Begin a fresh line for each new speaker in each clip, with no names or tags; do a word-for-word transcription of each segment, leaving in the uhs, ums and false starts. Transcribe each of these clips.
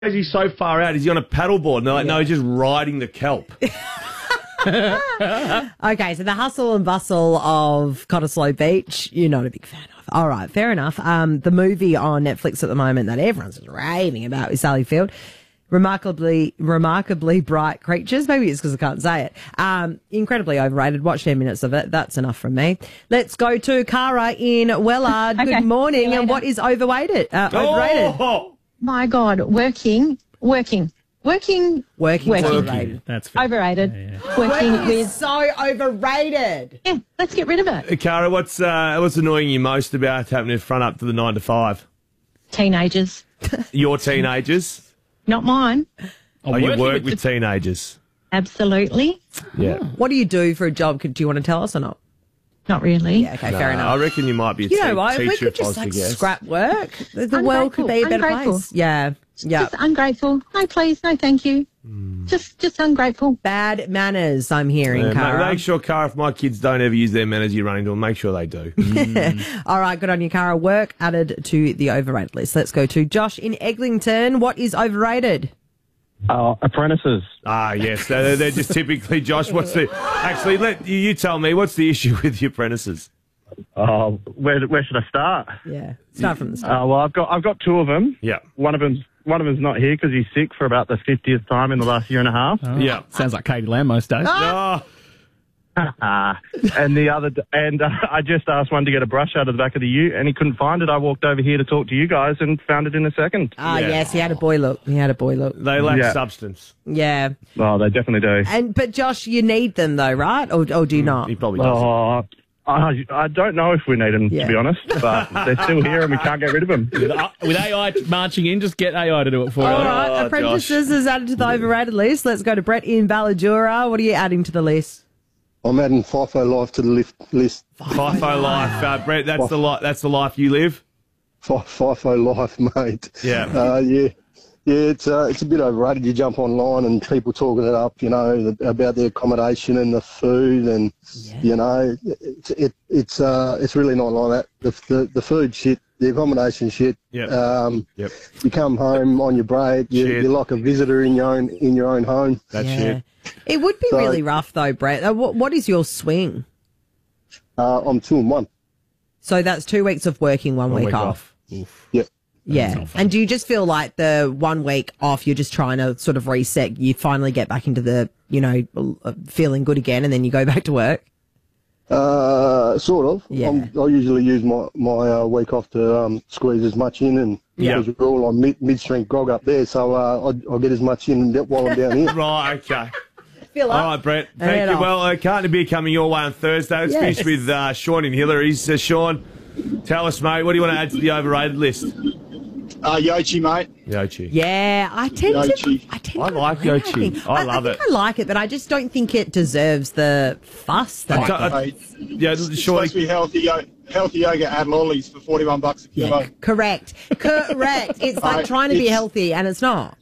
Is he so far out? Is he on a paddleboard? And they're like,
Yeah.
no, he's just riding the kelp.
Okay, so the hustle and bustle of Cottesloe Beach, you're not a big fan of. All right, fair enough. Um, the movie on Netflix at the moment that everyone's just raving about is Sally Field. Remarkably, remarkably bright creatures. Maybe it's because I can't say it. Um, incredibly overrated. Watch ten minutes of it. That's enough from me. Let's go to Cara in Wellard.
Okay.
Good morning.
See you
And
later.
what is overrated? Uh, overrated.
Oh!
My God, working, working, working,
Working.
Working.
Overrated.
That's fair.
overrated.
Yeah,
Working
Working is
with,
so overrated.
yeah, let's get rid of it.
Cara, what's uh, what's annoying you most about having to front up to the nine to five?
Teenagers,
Your teenagers?
not mine.
Oh, you
working
work
with
with teenagers.
Absolutely,
Yeah.
What do you do for a job? Do you want to tell us or not?
not really.
Yeah, okay, fair
No,
enough.
I reckon you might be a
You
te-
know what? If we
teacher
could
if I was
just
to
like
guess.
scrap work, the, the world could be a better
Ungrateful.
place. Yeah, yeah.
Just ungrateful. No, please, no, thank you. Just, just ungrateful.
Bad manners, I'm hearing,
Yeah,
Cara.
ma- make sure, Cara, if my kids don't ever use their manners you're running to them, make sure they do.
All right, good on you, Cara. Work added to the overrated list. Let's go to Josh in Eglinton. What is overrated?
Uh, apprentices.
Ah, yes. They're, they're just typically, Josh, what's the... Actually, let you, you tell me, what's the issue with the apprentices?
Uh, where where should I start?
Yeah, start from the start.
Uh, well, I've got I've got two of them.
Yeah.
One of them's one of them's not here because he's sick for about the fiftieth time in the last year and a half.
Oh,
Yeah.
Sounds like Katie Lamb most days.
Oh,
Ah. and the other d- and uh, I just asked one to get a brush out of the back of the ute, and he couldn't find it. I walked over here to talk to you guys and found it in a second.
Ah,
yeah.
yes, he had a boy look. He had a boy look.
they lack
Yeah.
substance.
Yeah.
Well, they definitely do.
And but Josh, you need them though, right? Or, or do you not?
He probably doesn't.
Oh, I, I don't know if we need them,
Yeah.
to be honest, but they're still here and we can't get rid of them.
With, uh, with A I marching in, just get A I to do it for you.
All right,
Oh,
apprentices is added to the overrated list. Let's go to Brett in Balladura. What are you adding to the list?
I'm adding FIFO life to the lift list.
FIFO life, uh, Brett, that's the, li- that's the life you live?
Fi- FIFO life, mate.
Yeah.
Uh, yeah. Yeah, it's uh, it's a bit overrated. You jump online and people talking it up, you know, about the accommodation and the food, and you know, it's it, it's uh, it's really not like that. The the, the food shit, the accommodation shit.
Yep.
Um,
Yep.
You come home on your break, you,
Shit.
you're like a visitor in your own in your own home.
That's
Yeah.
shit.
It would be
So-
really rough though, Brett. Uh, what, what is your swing?
Uh, I'm two and one.
So that's two weeks of working, one,
One
week,
week
off.
Yeah.
Yeah. And do you just feel like the one week off, you're just trying to sort of reset, you finally get back into the, you know, uh, feeling good again, and then you go back to work?
Uh, sort of.
Yeah.
I'm, I usually use my my uh, week off to um, squeeze as much in, and
Yeah.
because we're all on mid mid strength grog up there, so uh, I I get as much in while I'm down here.
Right, okay.
Feel
All right, Brett. Thank
head
you.
off.
Well, uh, Carton of Beer coming your way on Thursday. Let's
Yes.
finish with uh, Sean in Hillary's. Uh, Sean, tell us, mate, what do you want to add to the overrated list?
Uh, Yochi, mate.
Yochi.
Yeah, I tend to.
Yochi.
I tend
I
to
like
it,
Yochi.
think.
I love
I think
it.
I like it, but I just don't think it deserves the fuss. That
I-
it
I-
Mate,
yeah,
it's
Sean.
supposed to be healthy, yo- healthy yoga at lollies for forty-one bucks a kilo.
Correct. Correct. It's like
Right,
trying to be
it's-
healthy and it's not.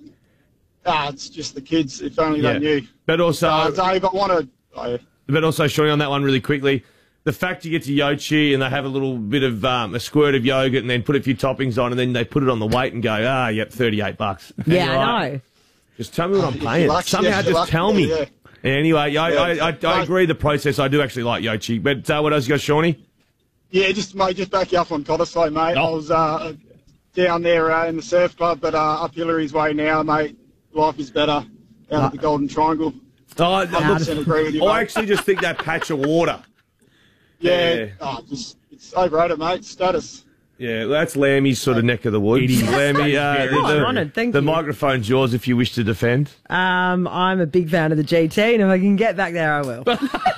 Ah, it's just the kids. If only
Yeah.
they knew.
But also,
Uh, Dave, I want to. Uh,
but also, Sean, on that one really quickly, the fact you get to Yochi and they have a little bit of um, a squirt of yogurt and then put a few toppings on and then they put it on the weight and go, ah, yep, thirty-eight bucks. And
Yeah,
you're
I
like,
know.
Just tell me what I'm
If you're
paying.
lucky,
Somehow
yes, you're
just
lucky,
tell me.
yeah.
Anyway, I,
Yeah.
I, I, I agree the process. I do actually like Yochi. But uh, what else you got, Shawnee?
yeah, just mate, just back you up on Cottesloe, mate.
Oh.
I was uh, down there uh, in the surf club, but uh, up Hillary's way now, mate. Life is better out of the Golden Triangle.
Oh,
one hundred percent agree with you,
I
mate.
actually just think that patch of water.
Yeah,
Yeah.
Oh, just it's overrated, mate. Status.
Yeah, well, that's Lammy's sort of neck of the woods. Lammy, uh,
Oh,
the,
honoured, thank
the
you.
microphone's yours if you wish to defend.
Um, I'm a big fan of the G T, and if I can get back there, I will.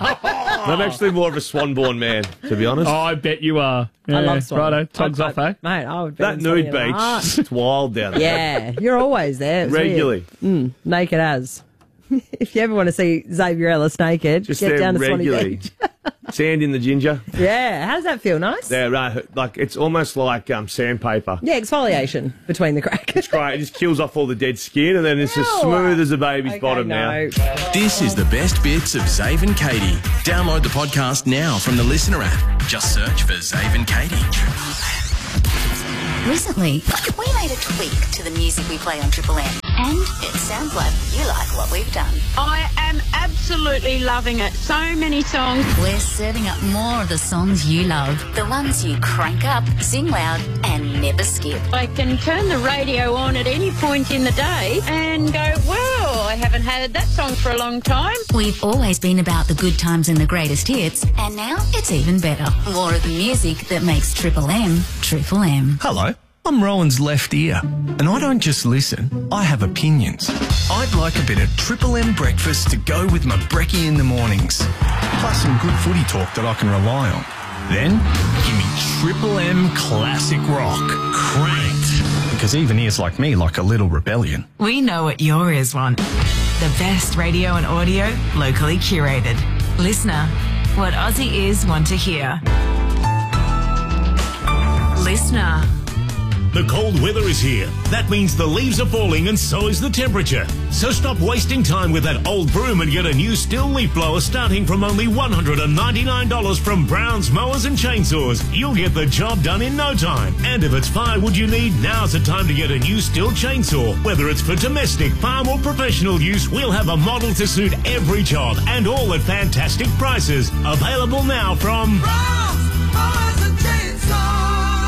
I'm actually more of a Swanborn man, to be honest.
Oh, I bet you are. Yeah,
I love Swan.
Righto, Togs
I-
off, eh?
Mate, I would bet
that
on something
nude
like that.
beach, it's wild down there.
Yeah, you're always there. It's weird.
Regularly.
Mm, naked as. If you ever want to see Xavier Ellis naked,
Just
get
there
down to Swanee
regularly.
Beach.
Sand in the ginger.
Yeah, how does that feel? Nice?
Yeah, right. Like, it's almost like um, sandpaper.
Yeah, exfoliation between the cracks.
It's great. It just kills off all the dead skin, and then it's as
Ew.
smooth as a baby's
Okay,
bottom
no.
now.
This is the best bits of Zave and Katie. Download the podcast now from the Listener app. Just search for Zave and Katie.
Recently, we made a tweak to the music we play on Triple M, and it sounds like you like what we've done.
I am absolutely loving it. So many songs.
We're serving up more of the songs you love, the ones you crank up, sing loud, and never skip.
I can turn the radio on at any point in the day and go, well, I haven't heard that song for a long time.
We've always been about the good times and the greatest hits, and now it's even better. More of the music that makes Triple M, Triple M.
Hello, I'm Rowan's left ear, and I don't just listen, I have opinions. I'd like a bit of Triple M breakfast to go with my brekkie in the mornings, plus some good footy talk that I can rely on. Then, give me Triple M classic rock, cranked, because even ears like me like a little rebellion.
We know what your ears want. The best radio and audio, locally curated. Listener, what Aussie ears want to hear. Listener.
The cold weather is here. That means the leaves are falling and so is the temperature. So stop wasting time with that old broom and get a new Stihl leaf blower starting from only one hundred ninety-nine dollars from Brown's Mowers and Chainsaws. You'll get the job done in no time. And if it's firewood you need, now's the time to get a new Stihl chainsaw. Whether it's for domestic, farm or professional use, we'll have a model to suit every job and all at fantastic prices. Available now from Brown's Mowers and Chainsaws.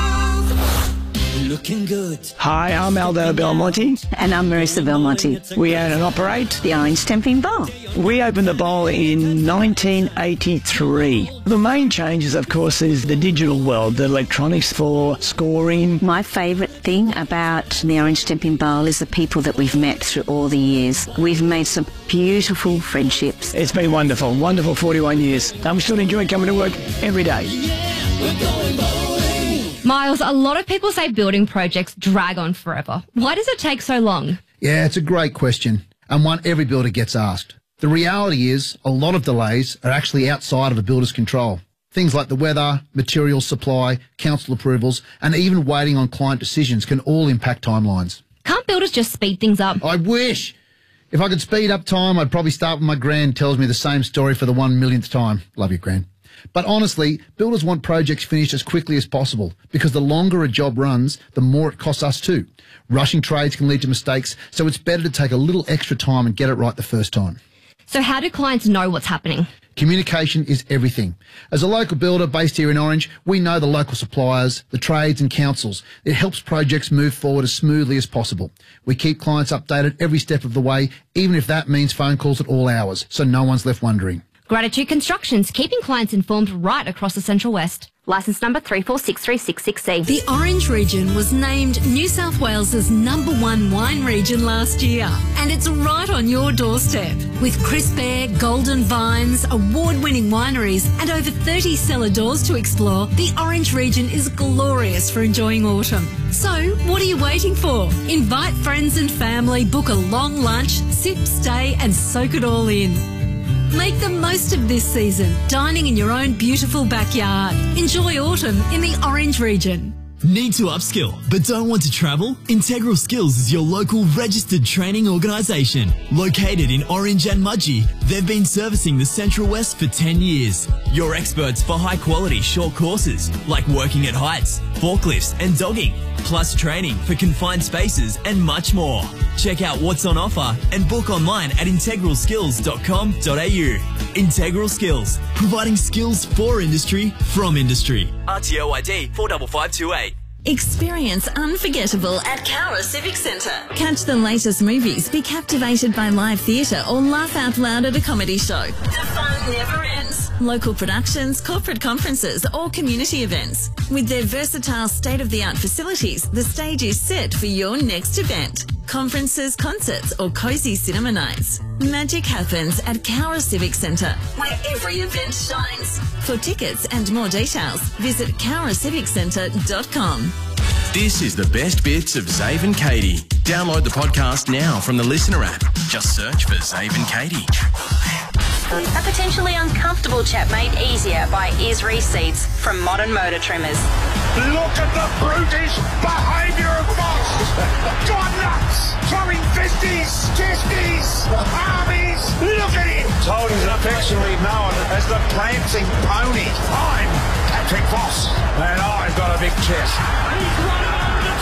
Looking good. Hi, I'm Aldo Belmonte.
And I'm Marissa Belmonte.
We own and operate
the Orange Stamping Bowl.
We opened the bowl in nineteen eighty-three. The main changes, of course, is the digital world, the electronics for scoring.
My favourite thing about the Orange Stamping Bowl is the people that we've met through all the years. We've made some beautiful friendships.
It's been wonderful, wonderful forty-one years. And we still enjoy coming to work every day.
Yeah, we're going bowling. Miles, a lot of people say building projects drag on forever. Why does it take so long?
Yeah, it's a great question, and one every builder gets asked. The reality is a lot of delays are actually outside of a builder's control. Things like the weather, material supply, council approvals, and even waiting on client decisions can all impact timelines.
Can't builders just speed things up?
I wish! If I could speed up time, I'd probably start when my gran tells me the same story for the one millionth time. Love you, Gran. But honestly, builders want projects finished as quickly as possible because the longer a job runs, the more it costs us too. Rushing trades can lead to mistakes, so it's better to take a little extra time and get it right the first time.
So how do clients know what's happening?
Communication is everything. As a local builder based here in Orange, we know the local suppliers, the trades and councils. It helps projects move forward as smoothly as possible. We keep clients updated every step of the way, even if that means phone calls at all hours, so no one's left wondering.
Gratitude Constructions, keeping clients informed right across the Central West. Licence number three four six three six six C.
The Orange region was named New South Wales's number one wine region last year. And it's right on your doorstep. With crisp air, golden vines, award-winning wineries and over thirty cellar doors to explore, the Orange region is glorious for enjoying autumn. So, what are you waiting for? Invite friends and family, book a long lunch, sip, stay and soak it all in. Make the most of this season, dining in your own beautiful backyard. Enjoy autumn in the Orange region.
Need to upskill but don't want to travel? Integral Skills is your local registered training organisation. Located in Orange and Mudgee, they've been servicing the Central West for ten years. You're experts for high quality short courses like working at heights, forklifts and dogging, plus training for confined spaces and much more. Check out what's on offer and book online at integral skills dot com dot a u. Integral Skills, providing skills for industry from industry. R T O I D four five five two eight.
Experience unforgettable at Cowra Civic Centre. Catch the latest movies, be captivated by live theatre or laugh out loud at a comedy show. The fun never ends. Local productions, corporate conferences or community events. With their versatile state-of-the-art facilities, the stage is set for your next event. Conferences, concerts or cosy cinema nights. Magic happens at Cowra Civic Centre, where every event shines. For tickets and more details, visit cowra civic centre dot com.
This is the best bits of Zave and Katie. Download the podcast now from the Listener app. Just search for Zave and Katie.
A potentially uncomfortable chat made easier by Esri seats from Modern Motor Trimmers.
Look at the brutish behaviour of Moss! Gone nuts! Throwing fisties, kisties, armies! Look at him!
Told is affectionately known as the prancing pony. I'm Patrick Voss, and I've got a big chest.
He's run over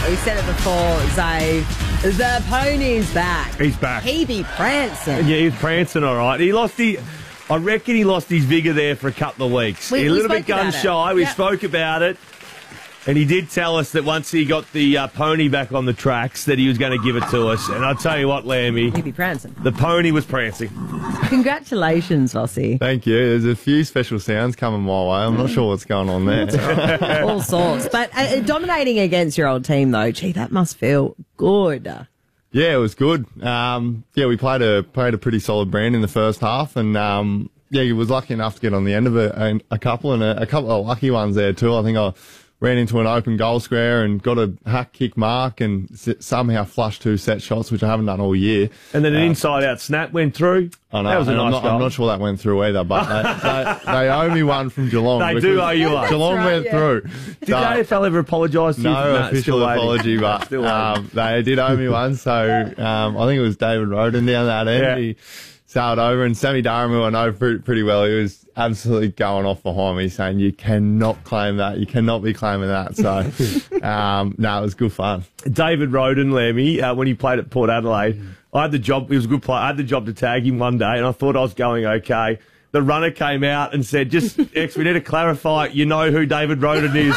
We said it before, Zay. The pony's back.
He's back.
He be prancing.
Yeah, he's prancing all right. He lost the... I reckon he lost his vigour there for a couple of weeks.
We-
He's a
we
little bit
spoke about
gun shy.
it.
We
Yep.
spoke about it. And he did tell us that once he got the uh, pony back on the tracks, that he was going to give it to us. And I'll tell you what, Lammy.
He'd be prancing.
The pony was prancing.
Congratulations, Vossi.
Thank you. There's a few special sounds coming my way. I'm not sure what's going on there.
All sorts. But uh, dominating against your old team, though, gee, that must feel good.
Yeah, it was good. Um, yeah, we played a played a pretty solid brand in the first half, and um, yeah, he was lucky enough to get on the end of it, a, a couple and a, a couple of lucky ones there too. I think I ran into an open goal square and got a hack kick mark and s- somehow flushed two set shots, which I haven't done all year.
And then an
Um,
inside-out snap went through.
I know.
That was a
and I'm
nice
not, I'm
goal.
not sure that went through either, but they, they, they owe me one from Geelong.
They do
because
owe you one.
Geelong
That's
went
right,
through.
Did the A F L ever apologise to you?
No
No,
official
still waiting.
apology, but
Still waiting.
um, they did owe me one. So um, I think it was David Roden down that end.
Yeah.
He sailed over, and Sammy Durham, who I know pretty, pretty well, he was absolutely going off behind me, saying, "You cannot claim that. You cannot be claiming that." So um, no, it was good fun.
David Roden, Lemmy, uh, when he played at Port Adelaide, I had the job. He was a good player. I had the job to tag him one day, and I thought I was going okay. The runner came out and said, "Just X, we need to clarify. You know who David Roden is."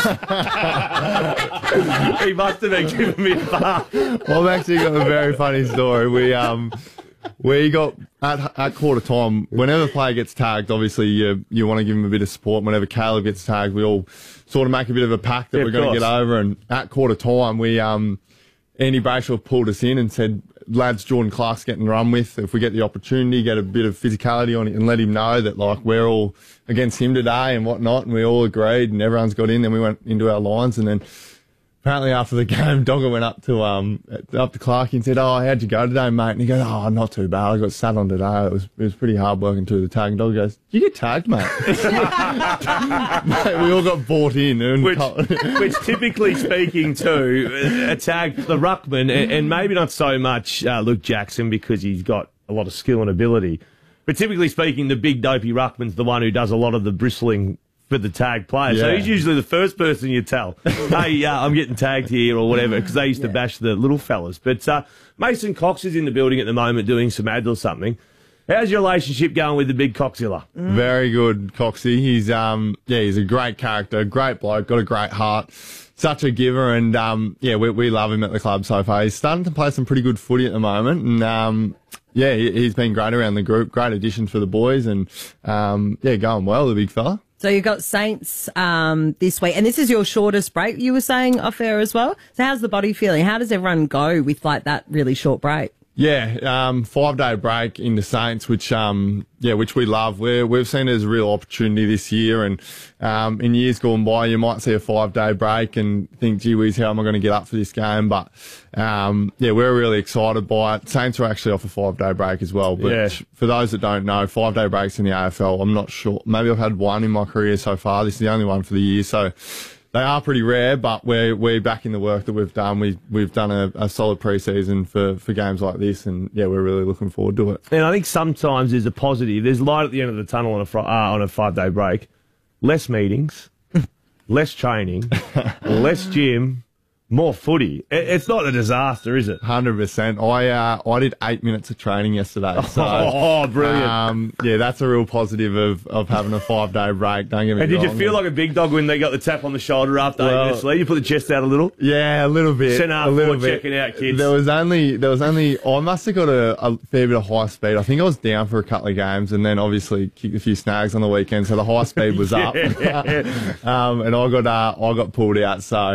He must have been giving me a bar.
Well, I've actually got a very funny story. We um we got at, at quarter time. Whenever the player gets tagged, obviously you you want to give him a bit of support. Whenever Caleb gets tagged, we all sort of make a bit of a pact that
Yeah,
we're
of
going to get
course.
over. And at quarter time, we um Andy Brayshaw pulled us in and said, "Lads, Jordan Clark's getting run with. If we get the opportunity, get a bit of physicality on it and let him know that like we're all against him today and whatnot." And we all agreed, and everyone's got in. Then we went into our lines, and then apparently after the game, Dogger went up to um up to Clark and said, "Oh, how'd you go today, mate?" And he goes, "Oh, not too bad. I got sat on today. It was it was pretty hard working through the tag." And Dogger goes, "You get tagged, mate." Mate, we all got bought in, and
Which, which typically speaking to uh, attack the ruckman, and, and maybe not so much uh, Luke Jackson because he's got a lot of skill and ability. But typically speaking, the big dopey ruckman's the one who does a lot of the bristling for the tag player. So
Yeah.
he's usually the first person you tell, "Hey, uh, I'm getting tagged here," or whatever, because they used to bash the little fellas. But uh, Mason Cox is in the building at the moment doing some ads or something. How's your relationship going with the big Coxzilla?
Very good, Coxie. He's um yeah, he's a great character, great bloke, got a great heart, such a giver, and um yeah, we we love him at the club so far. He's starting to play some pretty good footy at the moment, and um yeah, he, he's been great around the group, great addition for the boys, and um yeah, going well, the big fella.
So you've got Saints um, this week, and this is your shortest break, you were saying off air as well. So how's the body feeling? How does everyone go with like that really short break?
Yeah, um, five day break into Saints, which um, yeah, which we love. We're, we've seen it as a real opportunity this year, and um, in years gone by, you might see a five day break and think, "Gee whiz, how am I going to get up for this game?" But um, yeah, we're really excited by it. Saints are actually off a five day break as well. But
Yeah.
for those that don't know, five day breaks in the A F L, I'm not sure. Maybe I've had one in my career so far. This is the only one for the year, so. They are pretty rare, but we're we're back in the work that we've done. We we've done a, a solid pre-season for, for games like this, and yeah, we're really looking forward to it.
And I think sometimes there's a positive. There's light at the end of the tunnel on a fr- uh, on a five day break. Less meetings, less training, less gym, more footy. It, it's not a disaster, is it?
Hundred percent. I uh, I did eight minutes of training yesterday. So,
Oh, brilliant.
Um, yeah, that's a real positive of, of having a five day break. Don't get me
And did
wrong.
you feel like a big dog when they got the tap on the shoulder after eight
Well-
minutes leave? You put the chest out a little?
Yeah, a little bit.
Centre half
a little
forward
bit.
checking out, kids.
There was only there was only I must have got a, a fair bit of high speed. I think I was down for a couple of games, and then obviously kicked a few snags on the weekend, so the high speed was up.
Yeah.
um, and I got uh, I got pulled out. So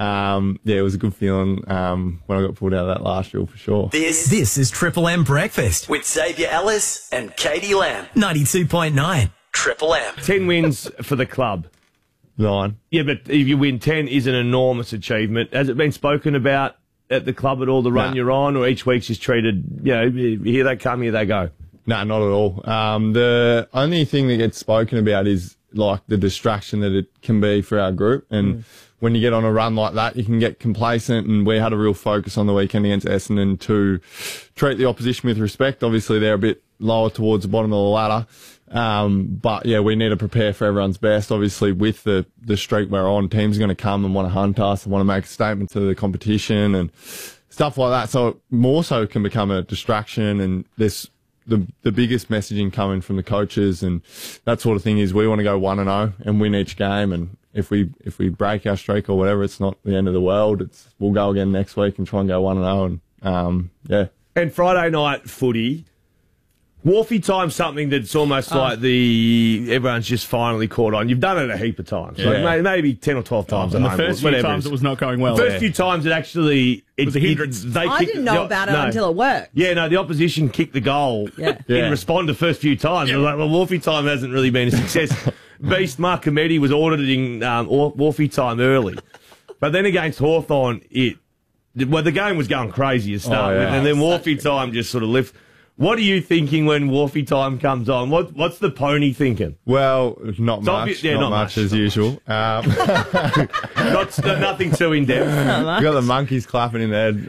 um, yeah, it was a good feeling um, when I got pulled out of that last drill for sure.
This this is Triple M Breakfast with Xavier Ellis and Katie Lamb. ninety-two point nine Triple M.
Ten wins for the club.
Nine.
Yeah, but if you win ten is an enormous achievement. Has it been spoken about at the club at all, the run
Nah.
you're on, or each week's just treated, you know, here they come, here they go?
No, not at all. Um, the only thing that gets spoken about is like the distraction that it can be for our group. And
Mm.
when you get on a run like that, you can get complacent. And we had a real focus on the weekend against Essendon to treat the opposition with respect. Obviously, they're a bit lower towards the bottom of the ladder. Um, but yeah, we need to prepare for everyone's best. Obviously, with the, the streak we're on, teams are going to come and want to hunt us and want to make a statement to the competition and stuff like that. So it more so can become a distraction, and there's the the biggest messaging coming from the coaches and that sort of thing is we want to go one and oh and win each game. And if we if we break our streak or whatever, it's not the end of the world. It's we'll go again next week and try and go one and oh. And um, yeah.
And Friday night footy. Wharfie time's something that's almost
Oh.
like the everyone's just finally caught on. You've done it a heap of times, like
Yeah.
may- maybe ten or twelve times.
and
at
the
home,
first few
whatever
times
is.
it was not going well.
The first
Yeah.
few times it actually it,
was a hindrance.
It, they
I
kicked-
didn't know
the-
about it
no.
until it worked.
Yeah, no, the opposition kicked the goal
Yeah.
in
Yeah.
response to the first few times. It was like, well, Wharfie time hasn't really been a success. Beast Mark Cometti was auditing um, Whar- Wharfie time early. But then against Hawthorn, it well, the game was going crazy to start
Oh, yeah.
with, and then Wharfie time just sort of lift. What are you thinking when Wharfie time comes on? What What's the pony thinking?
Well, not
It's
much,
obvi- yeah,
not,
not
much,
much.
as usual. Um,
Not, nothing too in depth.
you got the monkeys clapping in their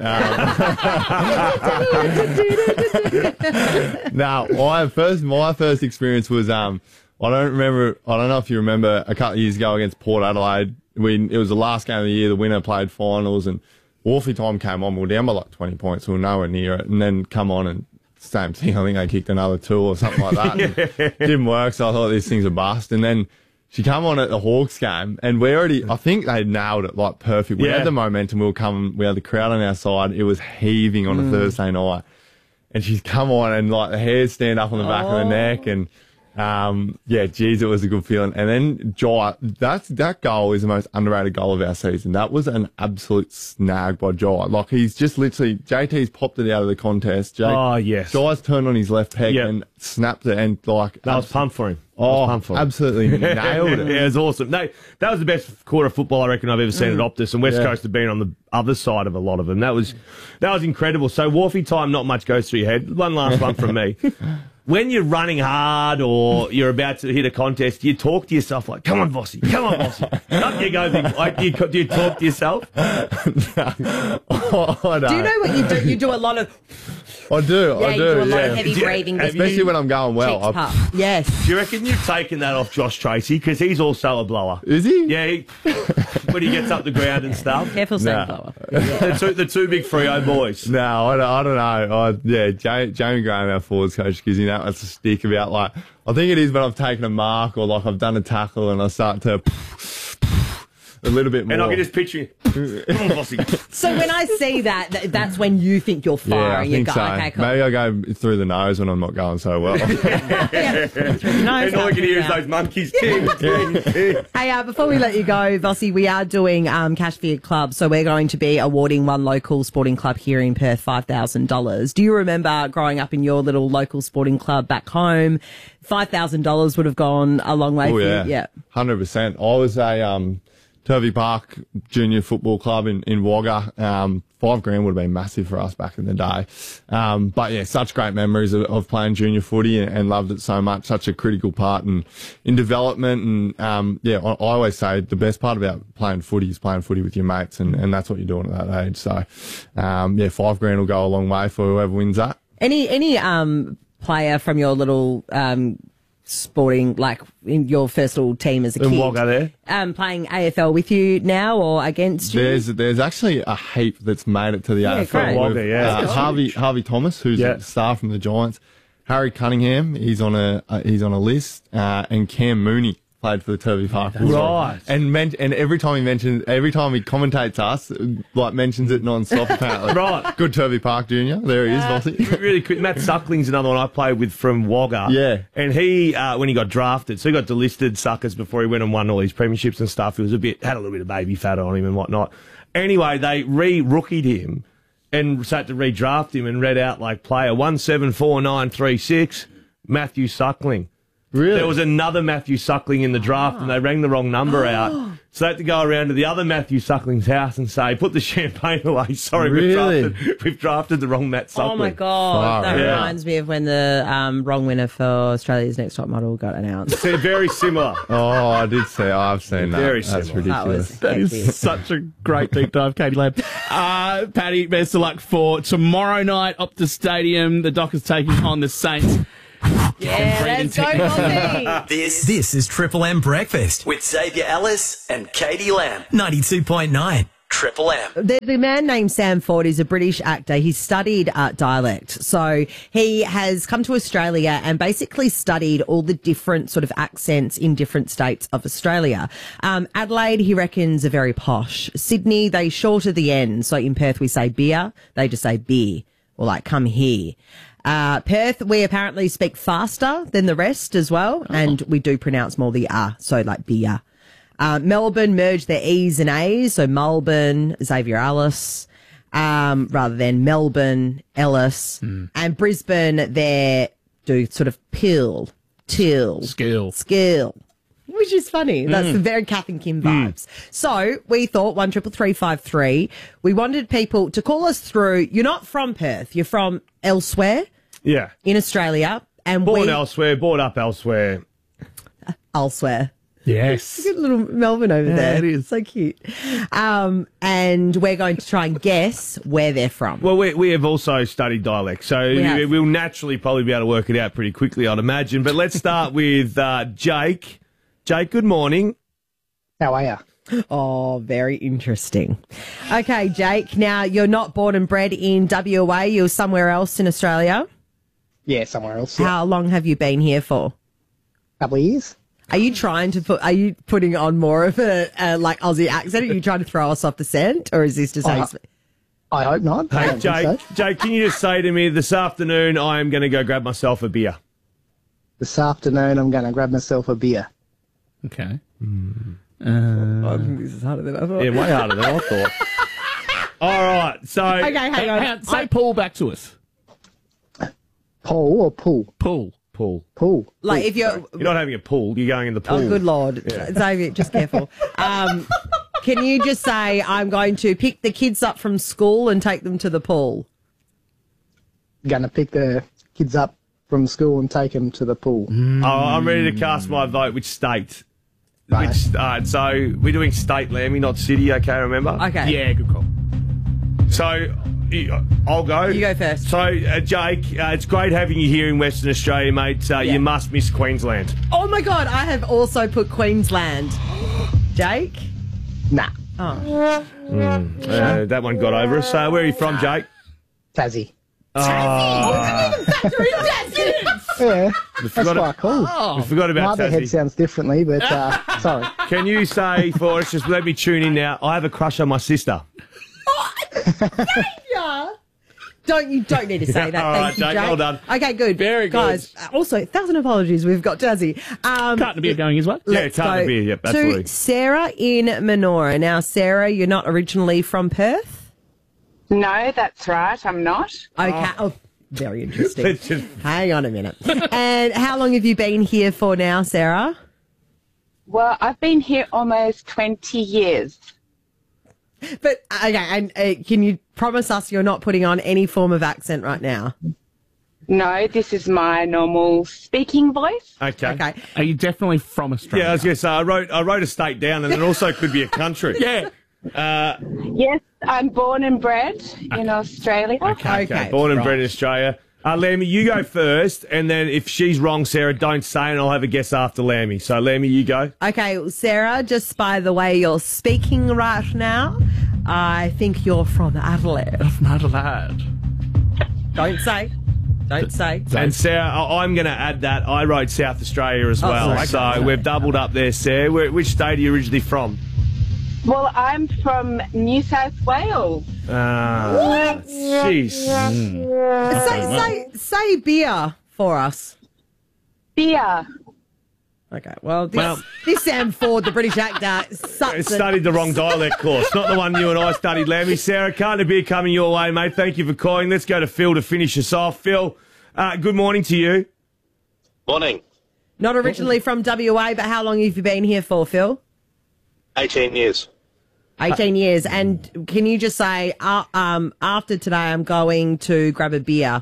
head. Um, now, my first my first experience was um, I don't remember. I don't know if you remember a couple of years ago against Port Adelaide. We it was the last game of the year. The winner played finals, and Wharfie time came on. We were down by like twenty points. We were nowhere near it, and then come on and. Same thing. I think they kicked another two or something like that.
Yeah.
Didn't work, so I thought these things are bust. And then she come on at the Hawks game, and we already, I think they nailed it like perfect. We
Yeah.
had the momentum. We were coming. We had the crowd on our side. It was heaving on a Thursday night, and she's come on, and like the hairs stand up on the back of her neck, and um, yeah, geez, it was a good feeling. And then Jai, that that goal is the most underrated goal of our season. That was an absolute snag by Jai. Like he's just literally J T's popped it out of the contest. Jake,
Oh, yes.
Jai's turned on his left peg
Yep.
and snapped it, and like
That was
abs-
pumped for him. That
Oh,
was pumped for him.
absolutely nailed it.
Yeah, it was awesome. No, that was the best quarter of football I reckon I've ever seen at Optus, and West
Yeah.
Coast have been on the other side of a lot of them. That was that was incredible. So Wharfie time, not much goes through your head. One last one from me. When you're running hard or you're about to hit a contest, you talk to yourself like, "Come on, Vossi, come on, Vossi." Up you go. Big- Like, do, you, do you talk to yourself?
Oh, I
Do you know what you do? You do a lot of
I do.
yeah,
I
you
do.
do a lot
yeah.
of heavy
Do you-
breathing,
have
Especially
you-
when I'm going well.
cheeks
I-
puff. Yes.
Do you reckon you've taken that off Josh Tracy? Because he's also a blower.
Is he?
Yeah, he, when he gets up the ground and stuff.
Careful saying
Nah.
blower.
The two, the two big Freo boys.
No, I don't, I don't know. I, yeah, Jamie, Jamie Graham, our forwards coach, gives me that much a stick about like, I think it is when I've taken a mark or like I've done a tackle and I start to a little bit more.
And I can just picture you. Come on, Vossi.
So when I see that, th- that's when you think you're
yeah, I
firing. you
think
go,
so.
okay, cool.
Maybe I go through the nose when I'm not going so well.
And all you can hear is those monkeys. Ting, ting, ting.
Hey, uh, before we let you go, Vossi, we are doing um, Cash for Your Club. So we're going to be awarding one local sporting club here in Perth five thousand dollars. Do you remember growing up in your little local sporting club back home? five thousand dollars would have gone a long way
Oh
for
yeah,
you. Yeah.
hundred percent. I was a um, Turvey Park Junior Football Club in in Wagga. Um, five grand would have been massive for us back in the day. Um, but yeah, such great memories of, of playing junior footy and, and loved it so much. Such a critical part in in development. And um, yeah, I, I always say the best part about playing footy is playing footy with your mates, and, and that's what you're doing at that age. So um, yeah, five grand will go a long way for whoever wins that.
Any any um player from your little um sporting, like in your first little team as a
In
kid,
Wagga there.
um playing A F L with you now or against you?
There's there's actually a heap that's made it to the
Yeah,
A F L.
great.
We've,
Wagga, yeah.
uh,
That's
Harvey Harvey Thomas, who's
Yeah.
a star from the Giants. Harry Cunningham, he's on a uh, he's on a list, uh, and Cam Mooney played for the Turvey Park. Bulls.
Right.
And men- and every time he mentions, every time he commentates us, like mentions it non-stop apparently.
Right.
Good Turvey Park Junior. There he is, Vossi.
Really quick, Matt Suckling's another one I played with from Wagga.
Yeah.
And he, uh, when he got drafted, so he got delisted suckers before he went and won all these premierships and stuff. He was a bit, had a little bit of baby fat on him and whatnot. Anyway, they re-rookied him and had to redraft him and read out like player one seven four nine three six, Matthew Suckling.
Really?
There was another Matthew Suckling in the draft and they rang the wrong number out. So they had to go around to the other Matthew Suckling's house and say, put the champagne away. Sorry,
Really?
we've, drafted, we've drafted the wrong Matt Suckling.
Oh my god,
Far
that
out.
reminds me of when the um, wrong winner for Australia's Next Top Model got announced.
They're very similar.
Oh, I did see. I've seen that.
Very
That's
similar.
That
ridiculous.
was
That
hectic.
is such a great deep dive, Katie Lamb. Uh, Paddy, best of luck for tomorrow night, Optus Stadium. The Dockers taking on the Saints.
Yeah, let's go, Bobby.
This, this is Triple M Breakfast with Xavier Ellis and Katie Lamb. ninety-two point nine Triple M.
The, the man named Sam Ford is a British actor. He's studied uh, dialect. So he has come to Australia and basically studied all the different sort of accents in different states of Australia. Um, Adelaide, he reckons, are very posh. Sydney, they shorter the end. So in Perth, we say beer. They just say beer or like come here. Uh, Perth, we apparently speak faster than the rest as well. Oh. And we do pronounce more the ah. So like beer. Uh, Melbourne merged their E's and A's, so Melbourne, Xavier Ellis, um, rather than Melbourne, Ellis. Mm. And Brisbane, they do sort of pill, till.
Skill.
Skill. Which is funny. That's
Mm.
the very Kath and Kim vibes. Mm. So we thought one triple three five three. We wanted people to call us through. You're not from Perth. You're from elsewhere.
Yeah.
In Australia. And
born
we,
elsewhere, brought up elsewhere.
Elsewhere.
Yes.
Look at little Melbourne over
Yeah,
there.
it is.
So cute. Um, and we're going to try and guess where they're from.
Well, we, we have also studied dialect, so
We have.
we, we'll naturally probably be able to work it out pretty quickly, I'd imagine. But let's start with uh, Jake. Jake, good morning.
How are you?
Oh, very interesting. Okay, Jake. Now, you're not born and bred in W A. You're somewhere else in Australia.
Yeah, somewhere else. Yeah.
How long have you been here for?
Couple of years.
Are you trying to put? Are you putting on more of a uh, like Aussie accent? Are you trying to throw us off the scent, or is this just?
Uh,
how you
I hope not. I
Hey,
don't think
Jake,
so.
Jake, can you just say to me this afternoon I am going to go grab myself a beer?
This afternoon, I'm going to grab myself a beer.
Okay.
I think this is harder than I thought.
Yeah, way harder than I thought. All right, so
Okay, hang
Hang
on.
on, say Paul back to us.
Paul or pool?
Paul.
Paul.
Pool.
Like if you're.
You're not having a pool, you're going in the pool.
Oh, good lord,
Yeah.
Xavier, just careful. Um, can you just say I'm going to pick the kids up from school and take them to the pool?
Going to pick the kids up from school and take them to the pool.
Oh, I'm ready to cast my vote. Which state?
Right.
Which, uh, so we're doing state, Lammy, not city, okay, remember?
Okay.
Yeah, good call.
So y- I'll go.
You go first.
So, uh, Jake, uh, it's great having you here in Western Australia, mate. Uh,
Yeah.
You must miss Queensland.
Oh my god, I have also put Queensland. Jake?
Nah.
Oh.
Uh, that one got over us. Uh, where are you from, Jake?
Tassie.
Oh,
Yeah,
we
that's
forgot,
quite cool.
we forgot
My
about
other head
Tassie.
sounds differently, but uh, sorry.
Can you say for us, just let me tune in now, I have a crush on my sister.
Yeah. Don't you don't need to say that.
All
Thank
right,
you,
Jake,
Jake.
well done.
Okay, good.
Very good.
Guys, uh, also, thousand apologies. We've got Dazzy. Um,
Carton of beer going as well.
Yeah,
let's
carton of
go
beer, yep,
to
absolutely.
Sarah in Menora. Now, Sarah, you're not originally from Perth?
No, that's right. I'm not.
Okay. Oh, very interesting.
Let's just-
Hang on a minute. And how long have you been here for now, Sarah?
Well, I've been here almost twenty years.
But, okay, and uh, can you promise us you're not putting on any form of accent right now?
No, this is my normal speaking voice.
Okay.
Okay.
Are you definitely from Australia?
Yeah, I was going to say, I wrote, I wrote a state down, and it also could be a country.
Yeah.
Uh,
Yes, I'm born and bred in Australia.
okay,
Okay,
born and
right.
bred in Australia. Uh, Lammy, you go first, and then if she's wrong, Sarah, don't say, and I'll have a guess after Lammy. So, Lammy, you go.
Okay, well, Sarah, just by the way you're speaking right now, I think you're from Adelaide.
From Adelaide.
Don't say. Don't say.
And Sarah, I- I'm going to add that I wrote South Australia as
Oh,
well.
sorry.
So we've doubled up there, Sarah. Where, which state are you originally from?
Well, I'm from New South Wales.
Ah, jeez.
Say, say, say beer for us.
Beer.
Okay, well, this,
Well-
this Sam Ford, the British actor,
I
sucks at-
studied the wrong dialect course, not the one you and I studied, Lammy. Sarah, carton of beer coming your way, mate. Thank you for calling. Let's go to Phil to finish us off. Phil, uh, good morning to you.
Morning.
Not originally from W A, but how long have you been here for, Phil?
eighteen years.
eighteen years. And can you just say, uh, um, after today, I'm going to grab a beer?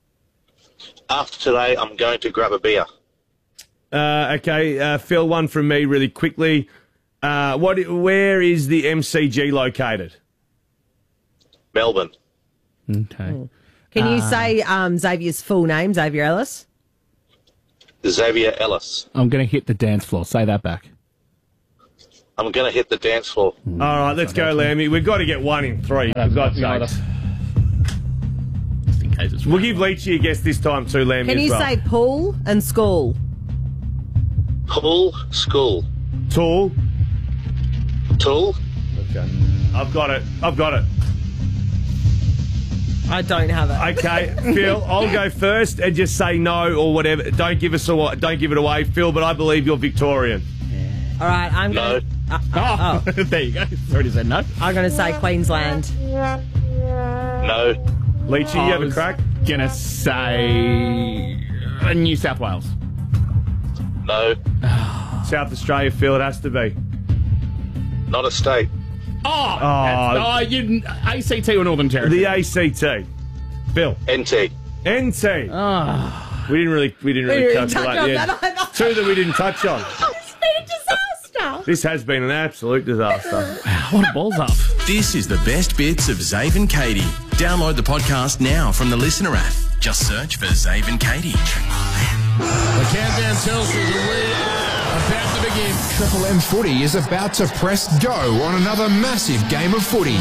After today, I'm going to grab a beer.
Uh, okay, uh, Phil, one from me really quickly. Uh, what? Where is the M C G located?
Melbourne.
Okay.
Can you
Uh,
say um, Xavier's full name, Xavier Ellis?
Xavier Ellis.
I'm going to hit the dance floor. Say that back.
I'm going to hit the dance floor.
All right, let's go, Lammy. We've got to get one in three. For God's sakes.
Just in case it's
We'll give Leachy a guess this time too, Lammy.
Can
as
you
well.
say pool and school?
Pool, school.
Tall.
Tool.
Okay. I've got it. I've got it.
I don't have it.
Okay, Phil, I'll go first and just say no or whatever. Don't give us a, don't give it away, Phil. But I believe you're Victorian.
All right, I'm
No.
going. Uh, uh, oh,
there you go. Already said no.
I'm going to say Queensland.
No.
Leachy, you
I
have a
was
crack.
Gonna say uh, New South Wales.
No.
South Australia, Phil. It has to be.
Not a state.
Oh,
Oh.
that's- oh, you A C T or Northern Territory?
The A C T. Phil.
N T.
N T.
Oh.
We didn't really, we didn't
We
really
didn't
touch
touch
that.
on
Yeah.
that either.
Two that we didn't touch on.
It's been a disaster.
This has been an absolute disaster.
What a balls up.
This is the best bits of Zave and Katie. Download the podcast now from the Listener app. Just search for Zave and Katie.
The countdown tells us that we are about to begin. Triple M Footy is about to press go on another massive game of footy.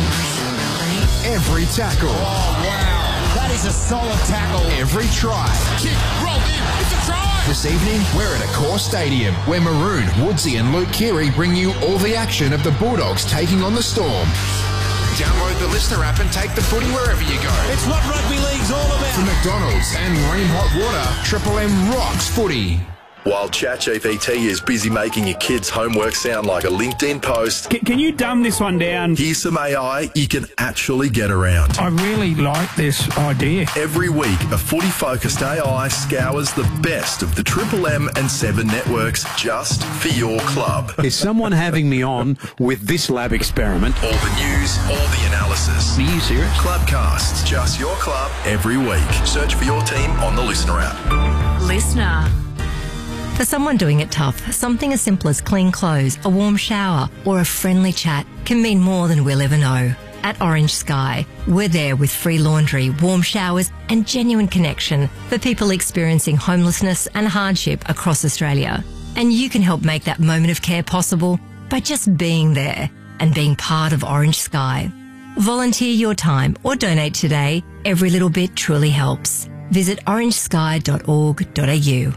Every tackle. Oh, wow. That is a solid tackle. Every try. Kick, rolled in. It's a try. This evening, we're at Accor Stadium, where Maroon, Woodsy and Luke Keary bring you all the action of the Bulldogs taking on the Storm. Download the Listener app and take the footy wherever you go. It's what rugby league's all about. From McDonald's and Ream Hot Water, Triple M rocks footy.
While ChatGPT is busy making your kids' homework sound like a LinkedIn post,
Can, can you dumb this one down?
here's some A I you can actually get around.
I really like this idea.
Every week, a footy-focused A I scours the best of the Triple M and Seven networks just for your club.
Is someone having me on with this lab experiment?
All the news, all the analysis.
Are you serious?
Clubcasts, just your club, every week. Search for your team on the Listener app.
Listener. For someone doing it tough, something as simple as clean clothes, a warm shower, or a friendly chat can mean more than we'll ever know. At Orange Sky, we're there with free laundry, warm showers, and genuine connection for people experiencing homelessness and hardship across Australia. And you can help make that moment of care possible by just being there and being part of Orange Sky. Volunteer your time or donate today. Every little bit truly helps. Visit orange sky dot org dot a u.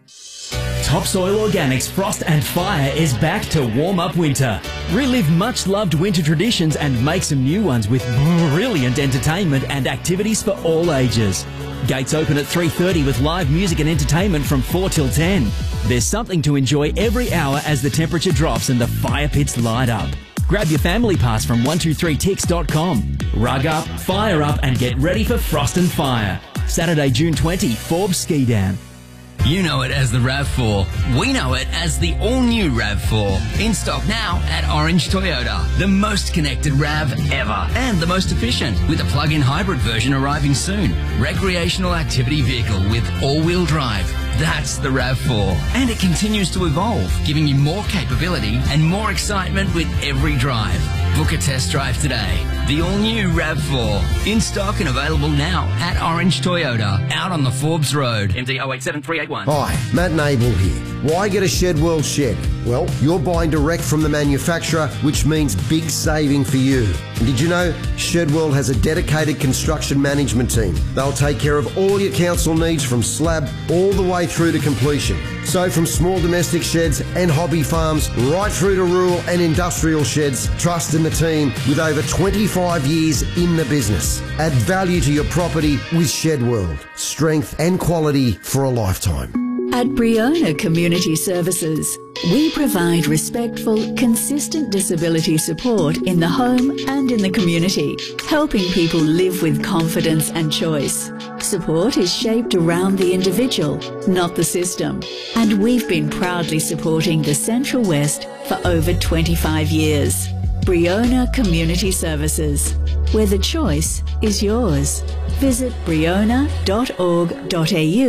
Topsoil Organics Frost and Fire is back to warm up winter. Relive much loved winter traditions and make some new ones with brilliant entertainment and activities for all ages. Gates open at three thirty with live music and entertainment from four till ten. There's something to enjoy every hour as the temperature drops and the fire pits light up. Grab your family pass from one two three ticks dot com. Rug up, fire up and get ready for Frost and Fire. Saturday, June twentieth, Forbes Ski Down.
You know it as the RAV four. We know it as the all-new RAV four. In stock now at Orange Toyota. The most connected RAV ever. And the most efficient, with a plug-in hybrid version arriving soon. Recreational activity vehicle with all-wheel drive. That's the RAV four. And it continues to evolve, giving you more capability and more excitement with every drive. Book a test drive today. The all-new RAV four. In stock and available now at Orange Toyota. Out on the Forbes Road. M D zero eight seven three eight one.
Hi, Matt Nable here. Why get a Shed World shed? Well, you're buying direct from the manufacturer, which means big saving for you. And did you know Shed World has a dedicated construction management team? They'll take care of all your council needs from slab all the way through to completion. So from small domestic sheds and hobby farms right through to rural and industrial sheds, trust in the team with over twenty-five years in the business. Add value to your property with Shed World. Strength and quality for a lifetime.
At Briona Community Services, we provide respectful, consistent disability support in the home and in the community, helping people live with confidence and choice. Support is shaped around the individual, not the system, and we've been proudly supporting the Central West for over twenty-five years. Briona Community Services, where the choice is yours. Visit briona dot org dot a u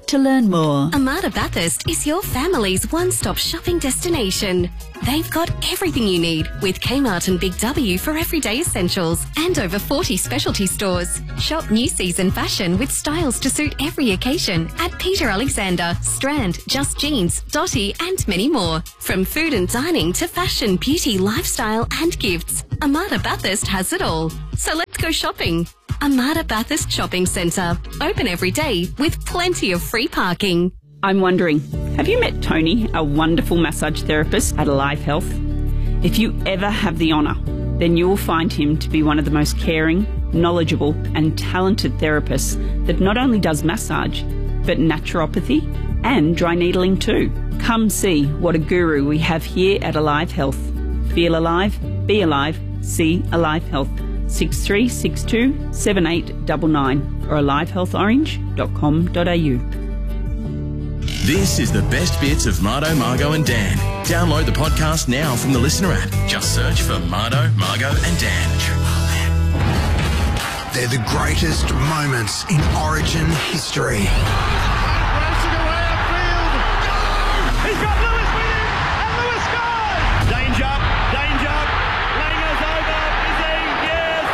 to learn more.
Armada Bathurst is your family's one-stop shopping destination. They've got everything you need with Kmart and Big W for everyday essentials and over forty specialty stores. Shop new season fashion with styles to suit every occasion at Peter Alexander, Strand, Just Jeans, Dotty and many more. From food and dining to fashion, beauty, lifestyle and gifts, Armada Bathurst has it all. So let's go shopping. Armada Bathurst Shopping Centre. Open every day with plenty of free parking.
I'm wondering, have you met Tony, a wonderful massage therapist at Alive Health? If you ever have the honour, then you'll find him to be one of the most caring, knowledgeable and talented therapists that not only does massage, but naturopathy and dry needling too. Come see what a guru we have here at Alive Health. Feel alive, be alive, see Alive Health. six three six two seven eight nine nine or alive health orange dot com dot a u.
This is the best bits of Mardo, Margo and Dan. Download the podcast now from the Listener app. Just search for Mardo, Margo and Dan.
They're the greatest moments in Origin history.
Racing away upfield. He's got Lewis with him, and Lewis scores! Danger, danger. Langer's over. Is he? Yes.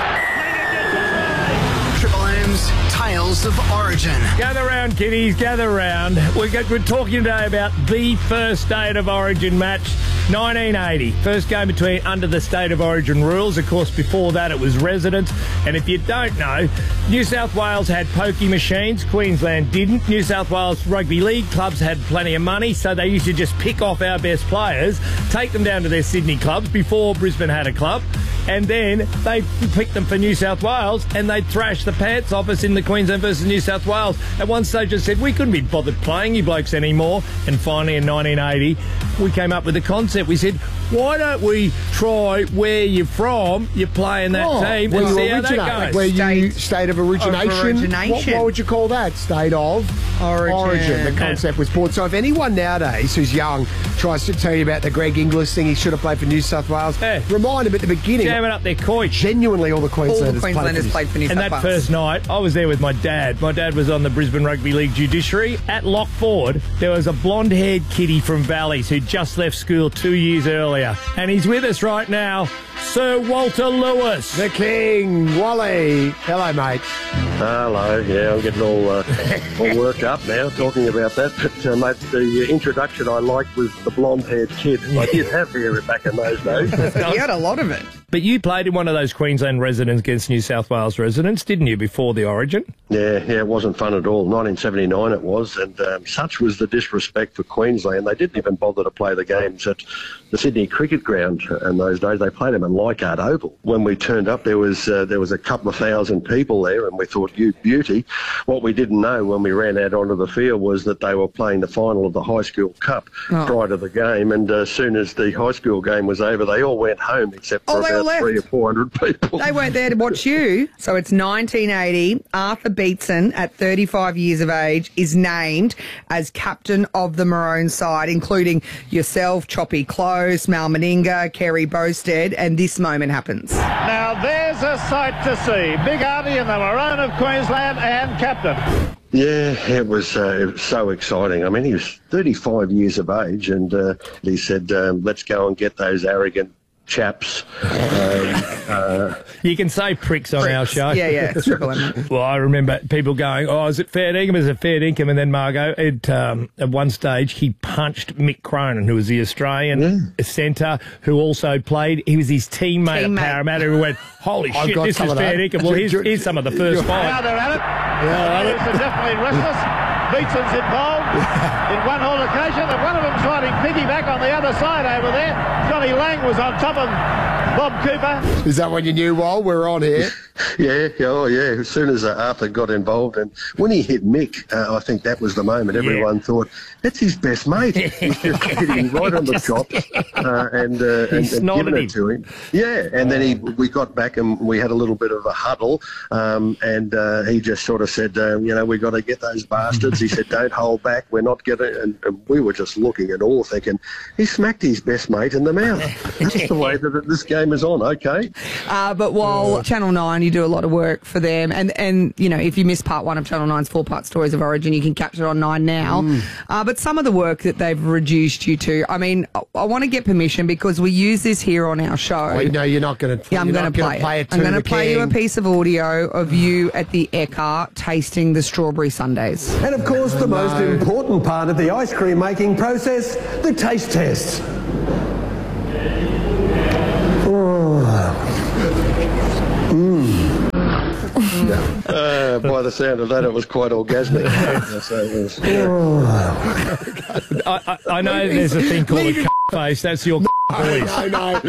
Langer gets
Triple M's Tales of Origin.
Gather round, kiddies, gather round. We're, go- we're talking today about the first State of Origin match, nineteen eighty. First game between under the State of Origin rules. Of course, before that it was residents. And if you don't know, New South Wales had pokey machines. Queensland didn't. New South Wales rugby league clubs had plenty of money, so they used to just pick off our best players, take them down to their Sydney clubs before Brisbane had a club, and then they picked them for New South Wales and they'd thrash the pants off us in the Queensland versus New South Wales. At one stage I said we couldn't be bothered playing you blokes anymore, and finally in nineteen eighty we came up with the concept. We said, why don't we try where you're from, you play in that
Oh,
team,
where
and
you
see how that
originate,
goes.
where you state of origination.
Of origination.
What, what would you call that? State of
Origin.
The concept was born. So if anyone nowadays who's young tries to tell you about the Greg Inglis thing, he should have played for New South Wales, remind him at the beginning.
Jamming up their coach.
Genuinely, all the Queenslanders,
Queenslanders played for New
And
South
that
Wales.
first night, I was there with my dad. My dad was on the Brisbane Rugby League judiciary. At Lock Ford, there was a blonde-haired kiddie from Valleys who just left school two years earlier. And he's with us right now, Sir Walter Lewis.
The King, Wally. Hello, mate.
Hello, yeah, I'm getting all, uh, all worked up now talking about that. But, uh, mate, the introduction I liked was the blonde-haired kid. I did have hair back in those days.
You had a lot of it.
But you played in one of those Queensland residents against New South Wales residents, didn't you, before the Origin?
Yeah, yeah, it wasn't fun at all. nineteen seventy-nine it was, and um, such was the disrespect for Queensland. They didn't even bother to play the games at the Sydney Cricket Ground in those days. They played them in Leichhardt Oval. When we turned up, there was uh, there was a couple of thousand people there, and we thought, you beauty. What we didn't know when we ran out onto the field was that they were playing the final of the High School Cup
Oh.
prior to the game, and uh, as soon as the high school game was over, they all went home except
Oh,
for
they all
about
left.
three or four hundred people.
They weren't there to watch you. So it's nineteen eighty. Arthur Beetson, at thirty-five years of age, is named as captain of the Maroon side, including yourself, Choppy Close, Mal Meninga, Kerry Bosted, and this moment happens.
Now there's a sight to see. Big Artie and the Maroon of Queensland and captain.
Yeah, it was, uh, it was so exciting. I mean, he was thirty-five years of age, and uh, he said, um, let's go and get those arrogant chaps. Um, uh,
You can say pricks on our show.
Yeah, yeah, it's Triple M.
Well, I remember people going, oh, is it fair dinkum? Is it fair dinkum? And then Margot, it, um, at one stage, he punched Mick Cronin, who was the Australian centre, who also played. He was his teammate,
Teammate.
at Parramatta, who went, holy
I've
shit,
got
this
some
is
of
fair
that.
dinkum. Well, here's,
Ju- ju-
here's some of the first
Now
five.
they're at it. Yeah, it's definitely restless. Beetson's involved in one whole occasion, and one of them's riding piggyback on the other side over there. Johnny Lang was on top of Bob Cooper.
Is that when you knew, while we're on here?
yeah, oh yeah. As soon as uh, Arthur got involved, and when he hit Mick, uh, I think that was the moment everyone yeah. thought, that's his best mate. He's just hitting right on the chops uh, and, uh, and, and giving it to him. Yeah, and then he, we got back and we had a little bit of a huddle, um, and uh, he just sort of said, uh, you know, we got to get those bastards. He said, don't hold back. We're not getting, and, and we were just looking at all thinking, he smacked his best mate in the mouth. That's the way that this game game is on. Okay.
Uh, but while
Uh.
Channel nine, you do a lot of work for them. And, and you know, if you miss part one of Channel nine's four-part Stories of Origin, you can catch it on nine now.
Mm.
Uh, but some of the work that they've reduced you to, I mean, I, I want to get permission because we use this here on our show.
Wait, no, you're not going to.
Yeah, I'm going to play,
play
it.
it.
I'm going to
the
play you a
king.
piece of audio of you at the Eccar tasting the strawberry sundaes.
And of course, the most important part of the ice cream making process, the taste test.
Mm. uh, by the sound of that, it was quite orgasmic. So it was-
I, I, I know there's a thing called a c- face. That's your voice.
No,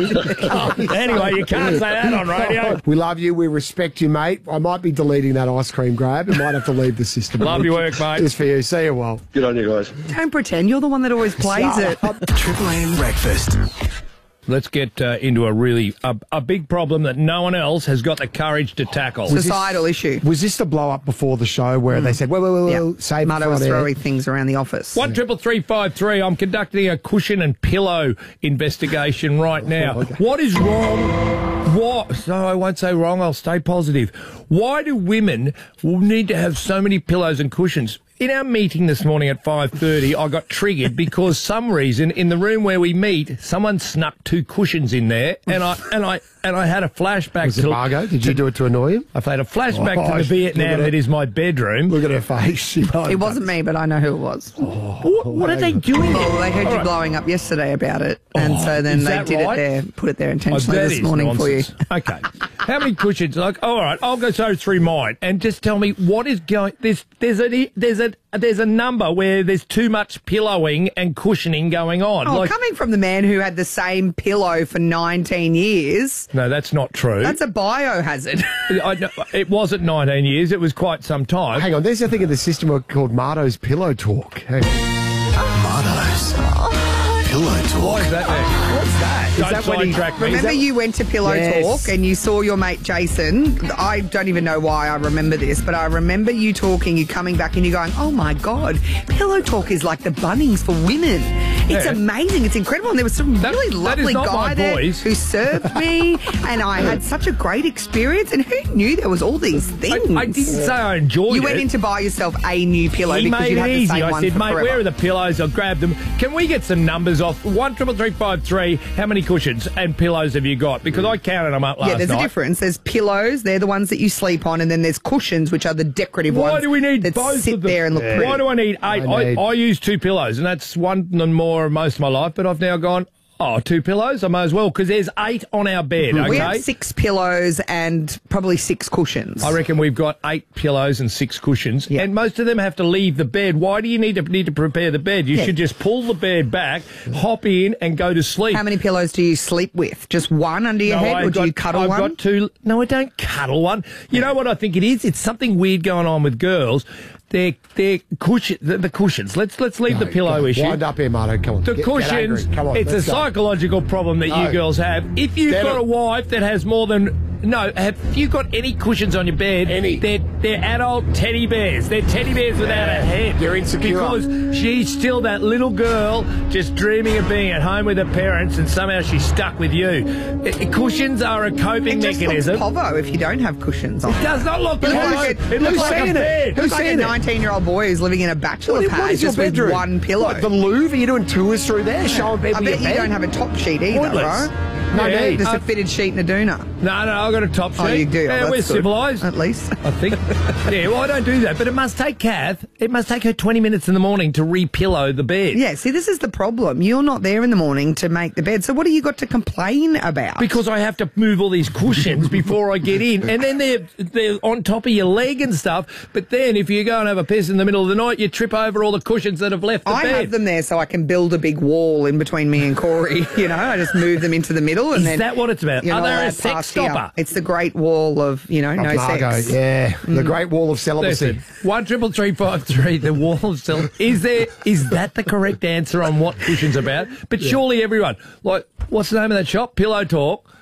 no.
Anyway, you can't say that on radio.
We love you. We respect you, mate. I might be deleting that ice cream grab. It might have to leave the system.
Love your work, mate.
It's for you. See you, well.
Good on you guys.
Don't pretend you're the one that always plays it.
Triple M breakfast.
Let's get uh, into a really a, a big problem that no one else has got the courage to tackle.
Societal issue.
Was this the blow up before the show where they said, well, well, well, well, save
Marto
it
was
for there?
throwing things around the office.
One triple three five three. I'm conducting a cushion and pillow investigation right now.
okay.
What is wrong? What? No, I won't say wrong. I'll stay positive. Why do women need to have so many pillows and cushions? In our meeting this morning at five thirty, I got triggered because some reason in the room where we meet, someone snuck two cushions in there, and I and I and I had a flashback.
Was it
to
Margot? Did you do it to annoy him?
I've had a flashback
Oh,
to the
look
Vietnam
at
that
it.
is my bedroom.
Look at her face. She
It wasn't me, but I know who it was.
What, what are they doing?
Well, they heard
All
you
right.
blowing up yesterday about it, and
Oh,
so then
is
they
that
did
right?
it there, put it there intentionally
Oh, that
this
is
morning
nonsense.
for you.
Okay. How many cushions? Like, all right, I'll go so through mine and just tell me what is going. There's there's a there's a there's a number where there's too much pillowing and cushioning going on.
Oh,
like,
coming from the man who had the same pillow for nineteen years,
no, that's not true.
that's a biohazard.
I, know- it wasn't nineteen years. It was quite some time.
Hang on, there's a thing in the system called Marto's Pillow Talk. Hang on.
Marto's Pillow Talk.
Why is that there?
What's that? Is
Don't
that when he,
sidetrack me.
remember
Is that-
you went to Pillow
Yes.
Talk and you saw your mate Jason? I don't even know why I remember this, but I remember you talking, you coming back and you going, oh my God, Pillow Talk is like the Bunnings for women. It's
Yeah.
amazing. It's incredible. And there was some
That-
really
that is
lovely
not
guy
my
there
voice.
who served me and I had such a great experience. And who knew there was all these things?
I, I didn't say I enjoyed
You
it.
went in to buy yourself a new pillow
He
because
made
you
it
had the
easy.
same
I
one
said,
for
mate,
forever.
where are the pillows? I'll grab them. Can we get some numbers off? One triple three five three. How many cushions and pillows have you got? Because I counted them up last
Yeah, there's
night.
a difference. There's pillows, they're the ones that you sleep on, and then there's cushions, which are the decorative
Why
ones
do we need
that
both
sit
of them?
there and look pretty.
Why do I need eight? I,
need-
I, use two pillows, and that's one and more most of my life. But I've now gone, oh, two pillows. I may as well because there's eight on our bed. Okay,
We have six pillows and probably six cushions.
I reckon we've got eight pillows and six cushions, and most of them have to leave the bed. Why do you need to need to prepare the bed? You
Yeah.
should just pull the bed back, hop in, and go to sleep.
How many pillows do you sleep with? Just one under your
No,
head,
I've
or do
got-
you cuddle
I've
one?
got two. No, I don't cuddle one. You know what I think it is? It's something weird going on with girls. They're, they're cushion, the, the cushions. Let's let's leave the pillow
Go,
issue.
Wind up here, Marto. Come on.
The
Get- get
cushions,
angry. Come on,
it's a
let's go.
psychological problem that
No.
you girls have. If you've
Get
got
it.
a wife that has more than... No, have you got any cushions on your bed?
Any.
They're, they're adult teddy bears. They're teddy bears without a head.
You're insecure.
Because she's still that little girl just dreaming of being at home with her parents and somehow she's stuck with you. I- cushions are a coping
It just
mechanism.
looks povo if you don't have cushions on.
It does not look
You look
povo.
like a,
It looks
who's
like a
saying
bed.
it?
Who's
Looks like a
saying it?
nineteen-year-old boy who's living in a bachelor
What,
pad
what is your
just with
bedroom?
one pillow.
What, the Louvre? Are you doing tours through there, showing people
I bet
your
you
bed?
don't have a top sheet either,
Pointless.
right? No,
Yeah.
no, just
Uh,
a fitted sheet and a doona.
No, no, I've got a top sheet.
Oh, you do? Oh,
Yeah,
that's
we're
good.
civilised.
At least.
I think. Yeah, well, I don't do that. But it must take Kath, it must take her twenty minutes in the morning to re-pillow the bed.
Yeah, see, this is the problem. You're not there in the morning to make the bed. So what do you got to complain about?
Because I have to move all these cushions before I get in. And then they're, they're on top of your leg and stuff. But then if you go and have a piss in the middle of the night, you trip over all the cushions that have left the
I
bed.
have them there so I can build a big wall in between me and Corey. You know, I just move them into the middle. And
Is
then,
that what it's about?
you're
Are
not
they a
allowed
sex
past here.
stopper?
It's the Great Wall of, you know,
Of
no
Margot,
sex.
yeah. The
Mm.
Great Wall of Celibacy.
Listen, one triple three five three. The wall of celibacy. Is there? Is that the correct answer on what cushion's about? But surely everyone, like, what's the name of that shop? Pillow Talk.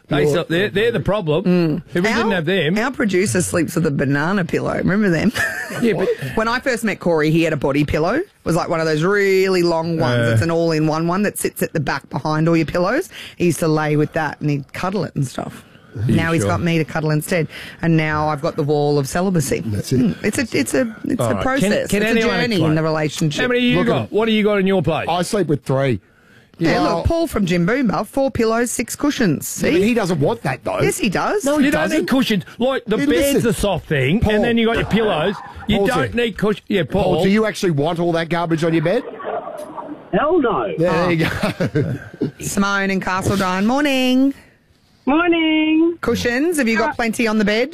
They still, they're, they're the problem. If we didn't have them.
Our producer sleeps with a banana pillow. Remember them?
Yeah, but
when I first met Corey, he had a body pillow. It was like one of those really long ones.
Uh.
It's an all-in-one one that sits at the back behind all your pillows. He used to lay with that and he'd cuddle it and stuff.
You
Now he's
sure?
got me to cuddle instead, and now I've got the wall of celibacy. That's it. It's a, it's a, it's
All
a
right.
process.
Can, can
it's a
anyone
journey
explain?
in the relationship.
How many you
Look
got?
at-
What do you got in your place?
I sleep with three.
Yeah,
Well-
look, Paul from Jim Boomba, four pillows, six cushions. See?
But he doesn't want that, though.
Yes, he does.
No, he
you don't
doesn't.
need cushions. Like, the
Hey,
bed's
listen.
a soft thing,
Paul.
and then you got your pillows. You
Paul's
don't
here.
need cushions. Yeah, Paul.
Paul, do you actually want all that garbage on your bed?
Hell no.
There you go.
Simone and Castledine, morning.
Morning.
Cushions, have you got plenty on the bed?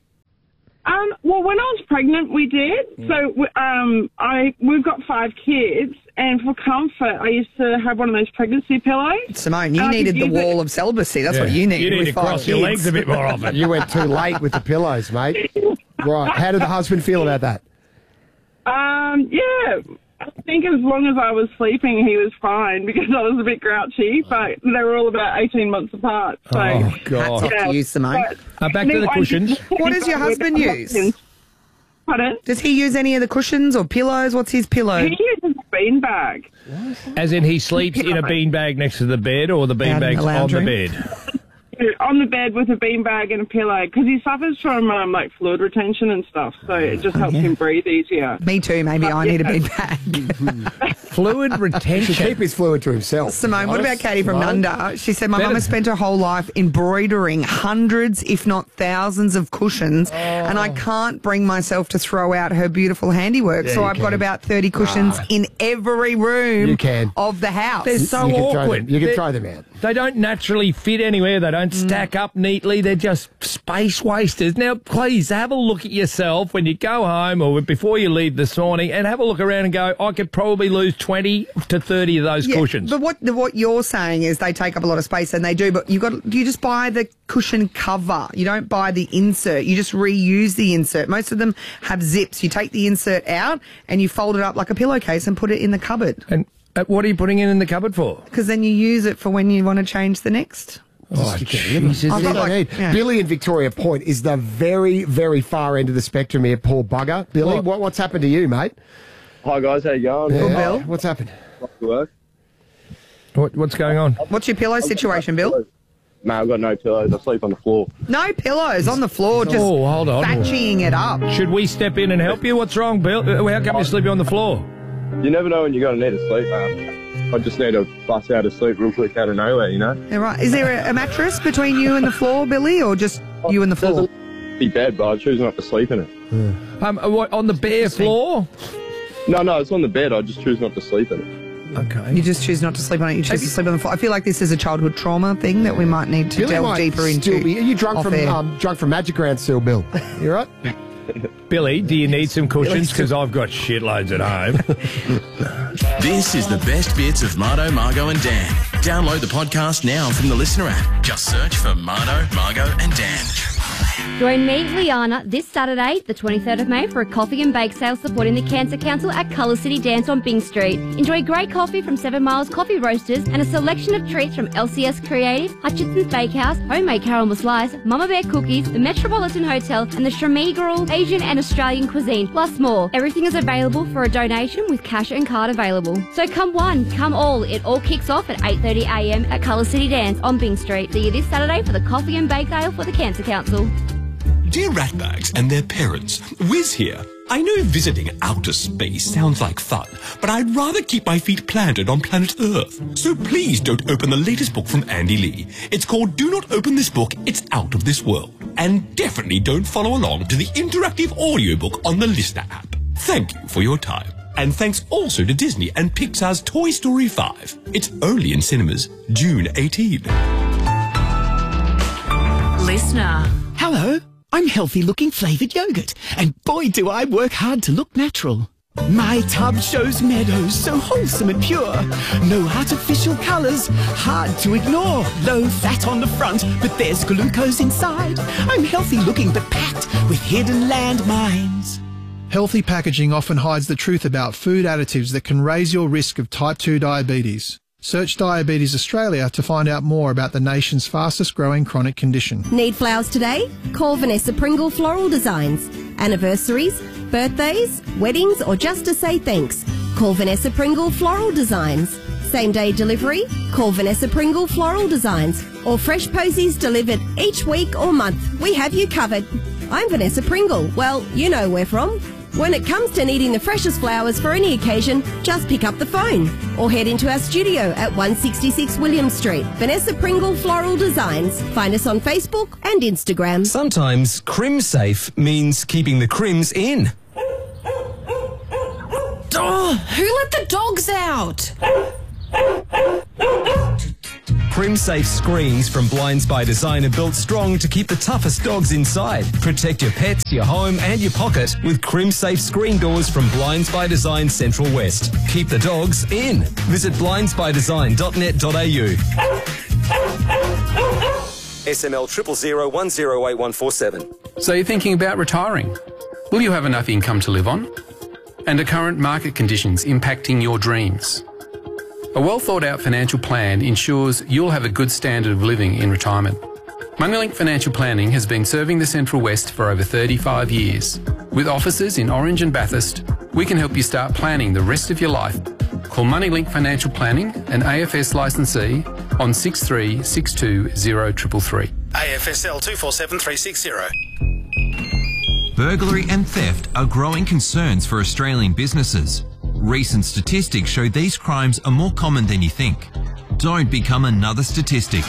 Um, well, when I was pregnant, we did. So we- um, I we've got five kids, and for comfort, I used to have one of those pregnancy pillows.
Simone, you
And I
needed
could
the
use
wall
it-
of celibacy. That's
Yeah.
what you need.
You need
with
to
five
cross your
kids.
legs a bit more often. You went too late with the pillows, mate. Right. How did the husband feel about that?
Um, yeah. I think as long as I was sleeping, he was fine because I was a bit grouchy, but they were all about eighteen months apart. So,
Oh, God.
Hats off to you, Simone.
But-
Uh, back to the
I-
cushions.
What does your husband use?
Pardon?
Does he use any of the cushions or pillows? What's his pillow?
He uses a beanbag.
As in he sleeps in a beanbag next to the bed, or the
Out in the
beanbag's on
lounge
the
room?
bed?
On the bed with a beanbag and a pillow because he suffers from um, like fluid retention and stuff, so it just helps him breathe easier.
Me too. Maybe
But,
I need a
yeah.
beanbag.
Fluid retention.
Keep his fluid to himself.
Simone, what about Katie from
Simone?
Nunda? She said, my
Better-
mum has spent her whole life embroidering hundreds, if not thousands, of cushions, and I can't bring myself to throw out her beautiful handiwork.
Yeah,
so
you
I've got
can.
about thirty cushions
Ah.
in every room
You can.
of the house.
They're so
You can throw
awkward.
them- you can
They're-
throw them out.
They don't naturally fit anywhere. They don't
Mm.
stack up neatly. They're just space wasters. Now, please have a look at yourself when you go home or before you leave this morning and have a look around and go, I could probably lose twenty to thirty of those
Yeah,
cushions.
But what the, what you're saying is they take up a lot of space, and they do. But you got you just buy the cushion cover. You don't buy the insert. You just reuse the insert. Most of them have zips. You take the insert out and you fold it up like a pillowcase and put it in the cupboard.
And uh, what are you putting it in the cupboard for?
Because then you use it for when you want to change the next.
Oh, Jesus.
I
I
thought like- yeah.
Billy in Victoria Point is the very, very far end of the spectrum here, poor bugger. Billy, what? what's happened to you, mate?
Hi guys, how you going?
Yeah.
Bill.
What's happened?
Work.
What, what's going on?
What's your pillow situation, Bill?
No, I've got no pillows. I sleep on the floor.
No pillows on the floor, just
Oh, hold on.
batching it up.
Should we step in and help you? What's wrong, Bill? Uh, How come you're sleeping on the floor?
You never know when you're going to need to sleep, man. I just need to bust out of sleep real quick out of nowhere, you know?
Yeah, right. Is there a, a mattress between you and the floor, Billy, or just you and the floor?
Be bed, but I choose not to sleep in it.
Um, uh, what, on the bare floor?
No, no, it's on the bed. I just choose not to sleep in it.
Okay.
You just choose not to sleep on it. You choose to sleep on the floor. I feel like this is a childhood trauma thing that we might need to
Billy
delve
might
deeper into.
still be- Are you drunk
off
from
air.
um, drunk from Magic Round still, Bill? You right?
Billy, do you need some cushions? Because I've got shitloads at home.
This is the best bits of Mardo, Margo and Dan. Download the podcast now from the Listener app. Just search for Mardo, Margo and Dan.
Join me, Liana, this Saturday, the twenty-third of May, for a coffee and bake sale supporting the Cancer Council at Colour City Dance on Byng Street. Enjoy great coffee from Seven Miles Coffee Roasters and a selection of treats from L C S Creative, Hutchinson's Bakehouse, Homemade Caramel Slice, Mama Bear Cookies, the Metropolitan Hotel, and the Shamigal Asian and Australian cuisine, plus more. Everything is available for a donation with cash and card available. So come one, come all. It all kicks off at eight thirty a m at Colour City Dance on Byng Street. See you this Saturday for the coffee and bake sale for the Cancer Council.
Dear ratbags and their parents, Wiz here. I know visiting outer space sounds like fun, but I'd rather keep my feet planted on planet Earth. So please don't open the latest book from Andy Lee. It's called Do Not Open This Book, It's Out of This World. And definitely don't follow along to the interactive audiobook on the Listener app. Thank you for your time. And thanks also to Disney and Pixar's Toy Story five. It's only in cinemas June eighteenth.
Listener. Hello, I'm healthy looking flavoured yogurt, and boy do I work hard to look natural. My tub shows meadows so wholesome and pure. No artificial colours, hard to ignore. Low fat on the front, but there's glucose inside. I'm healthy looking but packed with hidden landmines.
Healthy packaging often hides the truth about food additives that can raise your risk of type two diabetes.
Search Diabetes Australia to find out more about the nation's fastest growing chronic condition.
Need flowers today? Call Vanessa Pringle Floral Designs. Anniversaries, birthdays, weddings, or just to say thanks. Call Vanessa Pringle Floral Designs. Same day delivery? Call Vanessa Pringle Floral Designs. Or fresh posies delivered each week or month. We have you covered. I'm Vanessa Pringle. Well, you know where from. When it comes to needing the freshest flowers for any occasion, just pick up the phone or head into our studio at one sixty-six William Street. Vanessa Pringle Floral Designs. Find us on Facebook and Instagram.
Sometimes crim safe means keeping the crims in.
Oh, who let the dogs out?
Crim-safe screens from Blinds by Design are built strong to keep the toughest dogs inside. Protect your pets, your home and your pocket with Crim-safe screen doors from Blinds by Design Central West. Keep the dogs in. Visit blinds by design dot net dot a u.
S M L triple zero one zero eight one four seven.
So you're thinking about retiring? Will you have enough income to live on? And are current market conditions impacting your dreams? A well thought out financial plan ensures you'll have a good standard of living in retirement. Moneylink Financial Planning has been serving the Central West for over thirty-five years. With offices in Orange and Bathurst, we can help you start planning the rest of your life. Call Moneylink Financial Planning, an A F S licensee, on six three six two zero three three three.
A F S L two four seven three six zero.
Burglary and theft are growing concerns for Australian businesses. Recent statistics show these crimes are more common than you think. Don't become another statistic.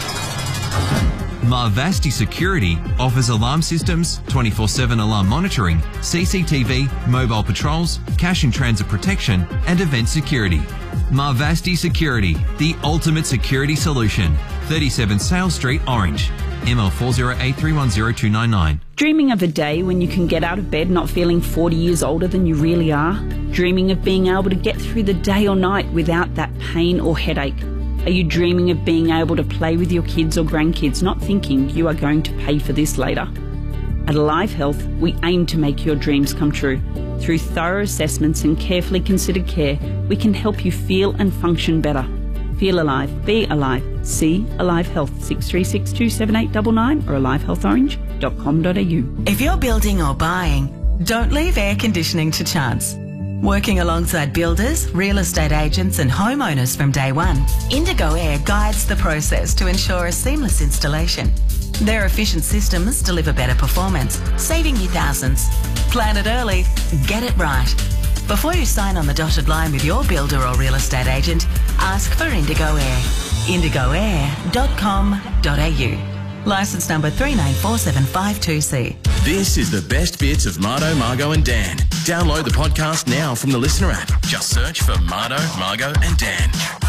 Marvasti Security offers alarm systems, twenty-four seven alarm monitoring, C C T V, mobile patrols, cash and transit protection, and event security. Marvasti Security, the ultimate security solution. thirty-seven Sales Street, Orange. M L four zero eight three one zero two nine nine.
Dreaming of a day when you can get out of bed not feeling forty years older than you really are? Dreaming of being able to get through the day or night without that pain or headache? Are you dreaming of being able to play with your kids or grandkids, not thinking you are going to pay for this later? At Alive Health, we aim to make your dreams come true. Through thorough assessments and carefully considered care, we can help you feel and function better. Feel alive, be alive. See Alive Health, six three six two seven eight nine nine or alive health orange dot com dot a u.
If you're building or buying, don't leave air conditioning to chance. Working alongside builders, real estate agents and homeowners from day one, Indigo Air guides the process to ensure a seamless installation. Their efficient systems deliver better performance, saving you thousands. Plan it early, get it right. Before you sign on the dotted line with your builder or real estate agent, ask for Indigo Air. indigo air dot com dot a u. Licence number three nine four seven five two C.
This is the best bits of Mardo, Margo and Dan. Download the podcast now from the Listener app. Just search for Mardo, Margo and Dan.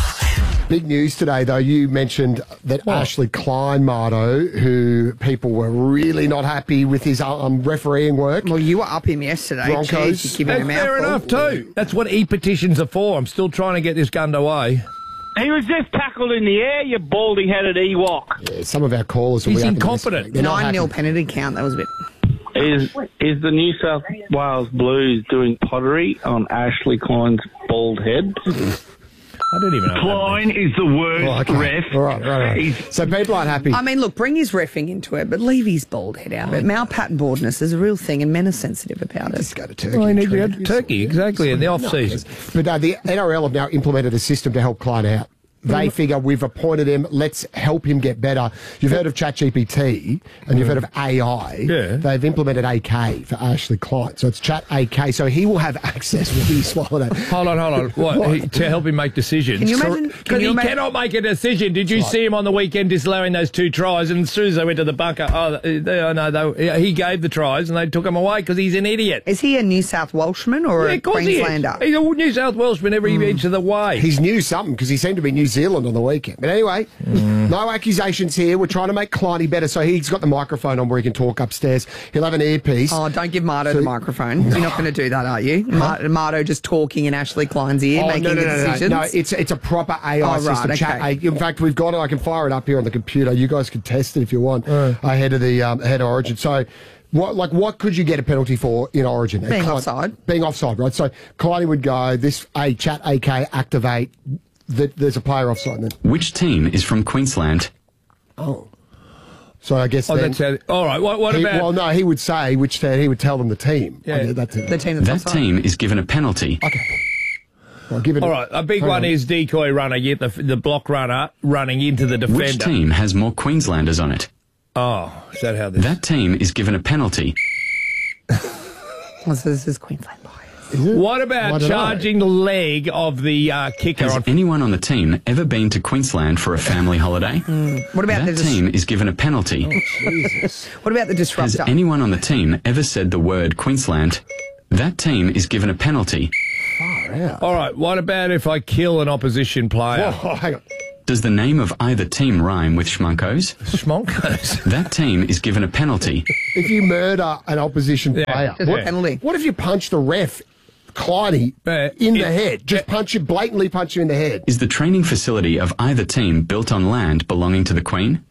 Big news today, though. You mentioned that what? Ashley Klein, Mardo, who people were really not happy with his um, refereeing work.
Well, you were up him yesterday.
Broncos.
Jeez, you're giving him
fair enough, too. That's what e-petitions are for. I'm still trying to get this underway.
He was just tackled in the air, you baldy-headed Ewok.
Yeah, some of our callers will
He's
be
incompetent.
nine nil penalty count. That was a bit...
Is is the New South Wales Blues doing pottery on Ashley Klein's bald head?
I don't even know.
Klein is the worst
Oh, okay.
ref.
All right, all right.
He's-
So people aren't happy.
I mean, look, bring his reffing into it, but leave his bald head out. But mouth-pattern baldness is a real thing, and men are sensitive about it. Just
go to Turkey.
Oh, I need to go to Turkey, exactly, in the off-season.
But uh, the N R L have now implemented a system to help Klein out. They figure we've appointed him, let's help him get better. You've heard of ChatGPT and you've heard of A I.
Yeah.
They've implemented A K for Ashley Klein. So it's Chat A K. So he will have access when he's swallowed it.
Hold on, hold on. What?
What?
He- to help him make decisions?
Can you imagine-
Because
can you
he
imagine-
cannot make a decision. Did you
Right.
see him on the weekend disallowing those two tries? And as soon as they went to the bunker, oh, they, oh no, they, he gave the tries and they took him away because he's an idiot.
Is he a New South Welshman or
Yeah,
a
of course he is.
Queenslander?
He's a New South Welshman every inch of the way.
He's new something because he seemed to be New Zealand on the weekend. But anyway, no accusations here. We're trying to make Kleiny better. So he's got the microphone on where he can talk upstairs. He'll have an earpiece.
Oh, don't give Mardo the microphone. You're not going to do that, are you? Mar- Mardo just talking in Ashley Klein's ear,
Oh,
making
no, no,
the
no, no,
decisions.
no. It's it's a proper A I
Oh, right,
system.
okay.
Chat A- in fact, we've got it. I can fire it up here on the computer. You guys can test it if you want ahead of the um, ahead of Origin. So. What like what could you get a penalty for in Origin?
Being
Klein-
offside.
Being offside, right? So Kleiny would go, this a Chat A K activate that there's a player offside then.
Which team is from Queensland?
Oh. So I guess
Oh,
then,
that's how, all right. What, what
he,
about?
Well, no, he would say which team. He would tell them the team.
Yeah.
Oh, that team.
The team that's
That
offside.
team is given a penalty.
Okay. Well, give it
All
a,
right, a big
hang
one
on.
is decoy runner, yet the the block runner running into the defender.
Which team has more Queenslanders on it?
Oh, is that how this?
That team is given a penalty.
Well, so this is Queensland bias.
Is it?
What
I
about
don't
charging the leg of the uh, kicker?
Has
On...
anyone on the team ever been to Queensland for a family holiday?
What about
That
the dis-
team is given a penalty.
Jesus.
What about the
Has
disruptor?
anyone on the team ever said the word Queensland? That team is given a penalty.
Far out.
All right, what about if I kill an opposition player?
Whoa, hang on.
Does the name of either team rhyme with schmonkos?
Schmonkos.
That team is given a penalty.
If you murder an opposition
Yeah.
player,
Just
what,
a penalty.
what if you punch the ref, Kleiny,
Uh,
in
it-
the head? Just punch you, blatantly punch you in the head.
Is the training facility of either team built on land belonging to the Queen?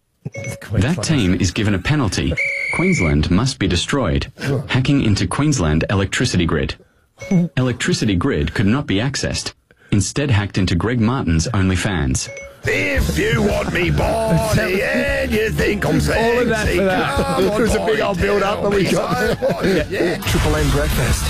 That team is given a penalty. Queensland must be destroyed. Hacking into Queensland electricity grid. Electricity grid could not be accessed. Instead hacked into Greg Martin's OnlyFans.
If you want me body and you think I'm sexy,
All of that for that.
come on,
It was a big
boy,
old build-up
tell
that we
me
got.
so, boy, yeah.
Triple M breakfast.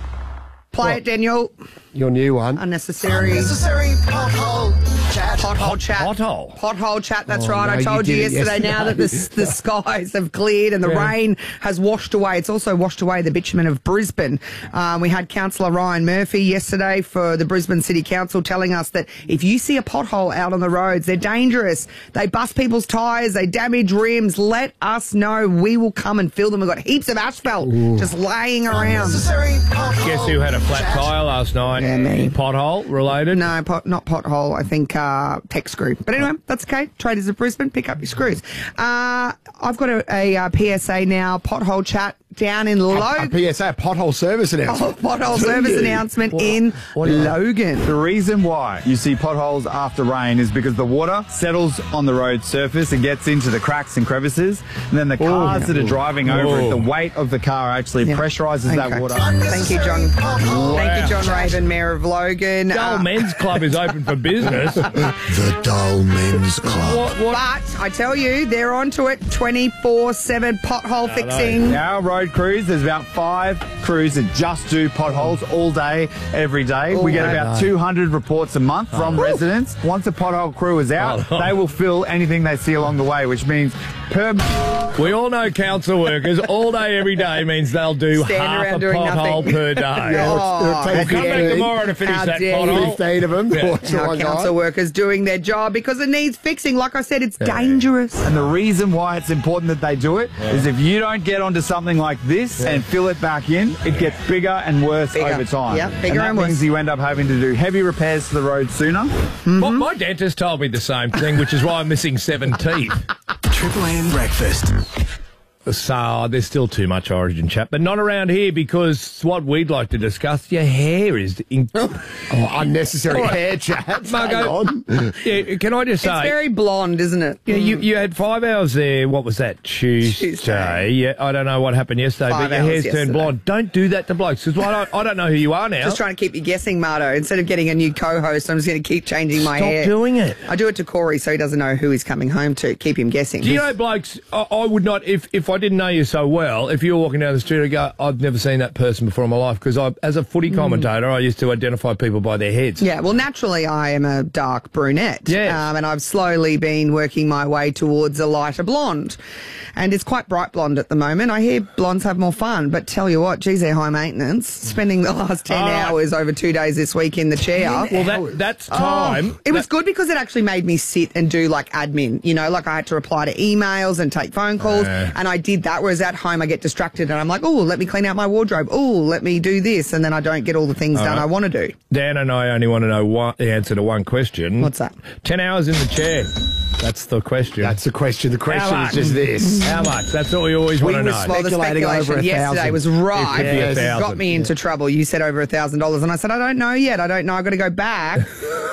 Play it, Daniel.
Your new one.
Unnecessary.
Unnecessary pothole chat.
Pothole chat.
Pothole.
Pothole chat, that's
Oh,
right.
no,
I
you
told you,
did it
yesterday, now that the,
yesterday.
the skies have cleared and the
Yeah.
rain has washed away. It's also washed away the bitumen of Brisbane. Um, we had Councillor Ryan Murphy yesterday for the Brisbane City Council telling us that if you see a pothole out on the roads, they're dangerous. They bust people's tyres, they damage rims. Let us know. We will come and fill them. We've got heaps of asphalt just laying around.
Unnecessary pothole
Guess who had a flat
chat.
tyre last night?
Yeah, me.
Pothole related?
No, pot, not pothole. I think uh, tech screw. But anyway, that's okay. Traders of Brisbane, pick up your screws. Uh, I've got a, a, uh P S A now, pothole chat down in
A
Logan.
P S A, pothole service
Oh,
announcement.
pothole service announcement in Logan.
The reason why you see potholes after rain is because the water settles on the road surface and gets into the cracks and crevices, and then the cars that are driving over it, the weight of the car actually
Yeah.
pressurizes that
Okay.
water.
Thank you, John. Thank you, John Raven, Mayor of Logan.
Dull
Uh,
Men's Club is open for business.
The Dull Men's Club.
What, what?
But I tell you, they're onto it twenty-four seven pothole fixing.
Our road crews, there's about five crews that just do potholes all day, every day. we get
day.
about two hundred reports a month from residents. Once a pothole crew is out,
Oh.
they will fill anything they see along the way, which means per...
We all know council workers all day, every day means they'll do
Stand
half
around
a
doing
pothole
nothing.
per day.
Yeah,
Oh,
it'll take
We'll come back
fifteen.
tomorrow to finish
How
that
dare you.
pothole.
fifteen of them.
Yeah.
What's the
Our
one
council
guy?
workers doing their job because it needs fixing. Like I said, it's dangerous.
And the reason why it's important that they do it is if you don't get onto something like this and fill it back in, it gets bigger and worse
Bigger.
over time.
Yep, bigger
and that
and worse.
means you end up having to do heavy repairs to the road sooner.
My, my dentist told me the same thing, which is why I'm missing seven teeth.
Triple M breakfast.
So there's still too much Origin chat, but not around here because what we'd like to discuss, your hair is... In-
Oh, unnecessary
All right.
hair chat.
Margot,
Hang on.
yeah, can I just say...
It's very blonde, isn't it?
Yeah, you, you had five hours there. What was that? Tuesday.
Tuesday.
Yeah, I don't know what happened yesterday,
Five
but your
hours
hair's
yesterday.
turned blonde. Don't do that to blokes because I don't, I don't know who you are now.
Just trying to keep you guessing, Marto. Instead of getting a new co-host, I'm just going to keep changing my
Stop
hair.
doing it.
I do it to Corey so he doesn't know who he's coming home to. Keep him guessing.
Do you know, blokes, I, I would not, if, if I didn't know you so well, if you were walking down the street, I'd go, I've never seen that person before in my life because I, as a footy commentator, I used to identify people by their heads.
Yeah, well, naturally, I am a dark brunette.
Yes.
Um, and I've slowly been working my way towards a lighter blonde. And it's quite bright blonde at the moment. I hear blondes have more fun, but tell you what, geez, they're high maintenance. Spending the last ten
All right.
hours over two days this week in the chair.
Well, that, that's time.
Oh, it was good because it actually made me sit and do like admin, you know, like I had to reply to emails and take phone calls,
Uh.
and I did that. Whereas at home, I get distracted and I'm like, oh, let me clean out my wardrobe. Oh, let me do this. And then I don't get all the things
All
done
right.
I want to do.
Dan and I only want to know one, the answer to one question.
What's that?
Ten hours in the chair. That's the question.
That's the question. The
How
question
much?
is just this.
How much? That's what we always
We
want to
were
know.
Well, the
Speculating
speculation
over a
yesterday
thousand.
was right.
It could be a
It got
thousand.
me into trouble. You said over a thousand dollars, and I said I don't know yet. I don't know. I got to go back.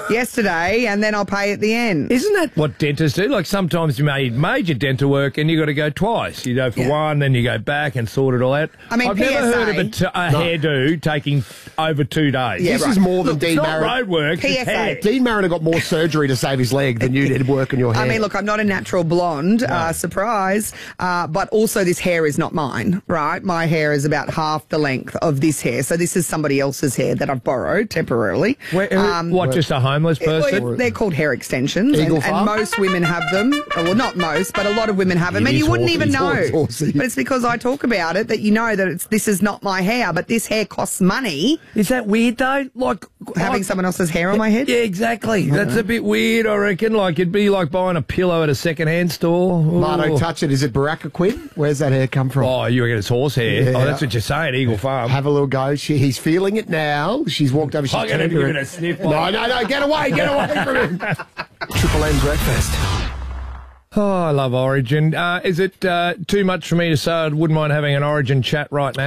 yesterday, and then I'll pay at the end.
Isn't that what dentists do? Like sometimes you made major dental work and you got to go twice. You go for
Yeah.
one, then you go back and sort it all out.
I mean,
I've
P S A,
never heard of a, t- a
No.
hairdo taking over two days.
this is more than
Look,
Dean
it's not
Mariner.
road work.
P S A.
It's hair.
Dean Mariner got more surgery to save his leg than you did work on your hair.
I mean, look, I'm not a natural blonde, uh, surprise, uh, but also this hair is not mine, right? My hair is about half the length of this hair. So this is somebody else's hair that I've borrowed temporarily.
Where, who- what, just a homeless person?
Well, they're called hair extensions,
Eagle
and, and
Farm?
most women have them. Well, not most, but a lot of women have them,
It
and you
is
wouldn't
horsey.
even know.
It's horsey.
But it's because I talk about it that you know that it's this is not my hair, but this hair costs money.
Is that weird though? Like
Having
I-
someone else's hair on my head?
Yeah, exactly. That's a bit weird, I reckon. Like it'd be like buying a pillow at a second-hand store.
Marto,
Ooh.
touch it. Is it Baraka Quinn? Where's that hair come from?
Oh, you reckon it's horsehair?
Yeah.
Oh, that's what you're saying, Eagle Farm.
Have a little go. She, he's feeling it now. She's walked over. She's
I'm gonna
turned
give
her-
it a sniff.
No, no, no. Get away. Get away from him.
Triple M breakfast.
Oh, I love Origin. Uh, is it uh, too much for me to say I wouldn't mind having an Origin chat right now?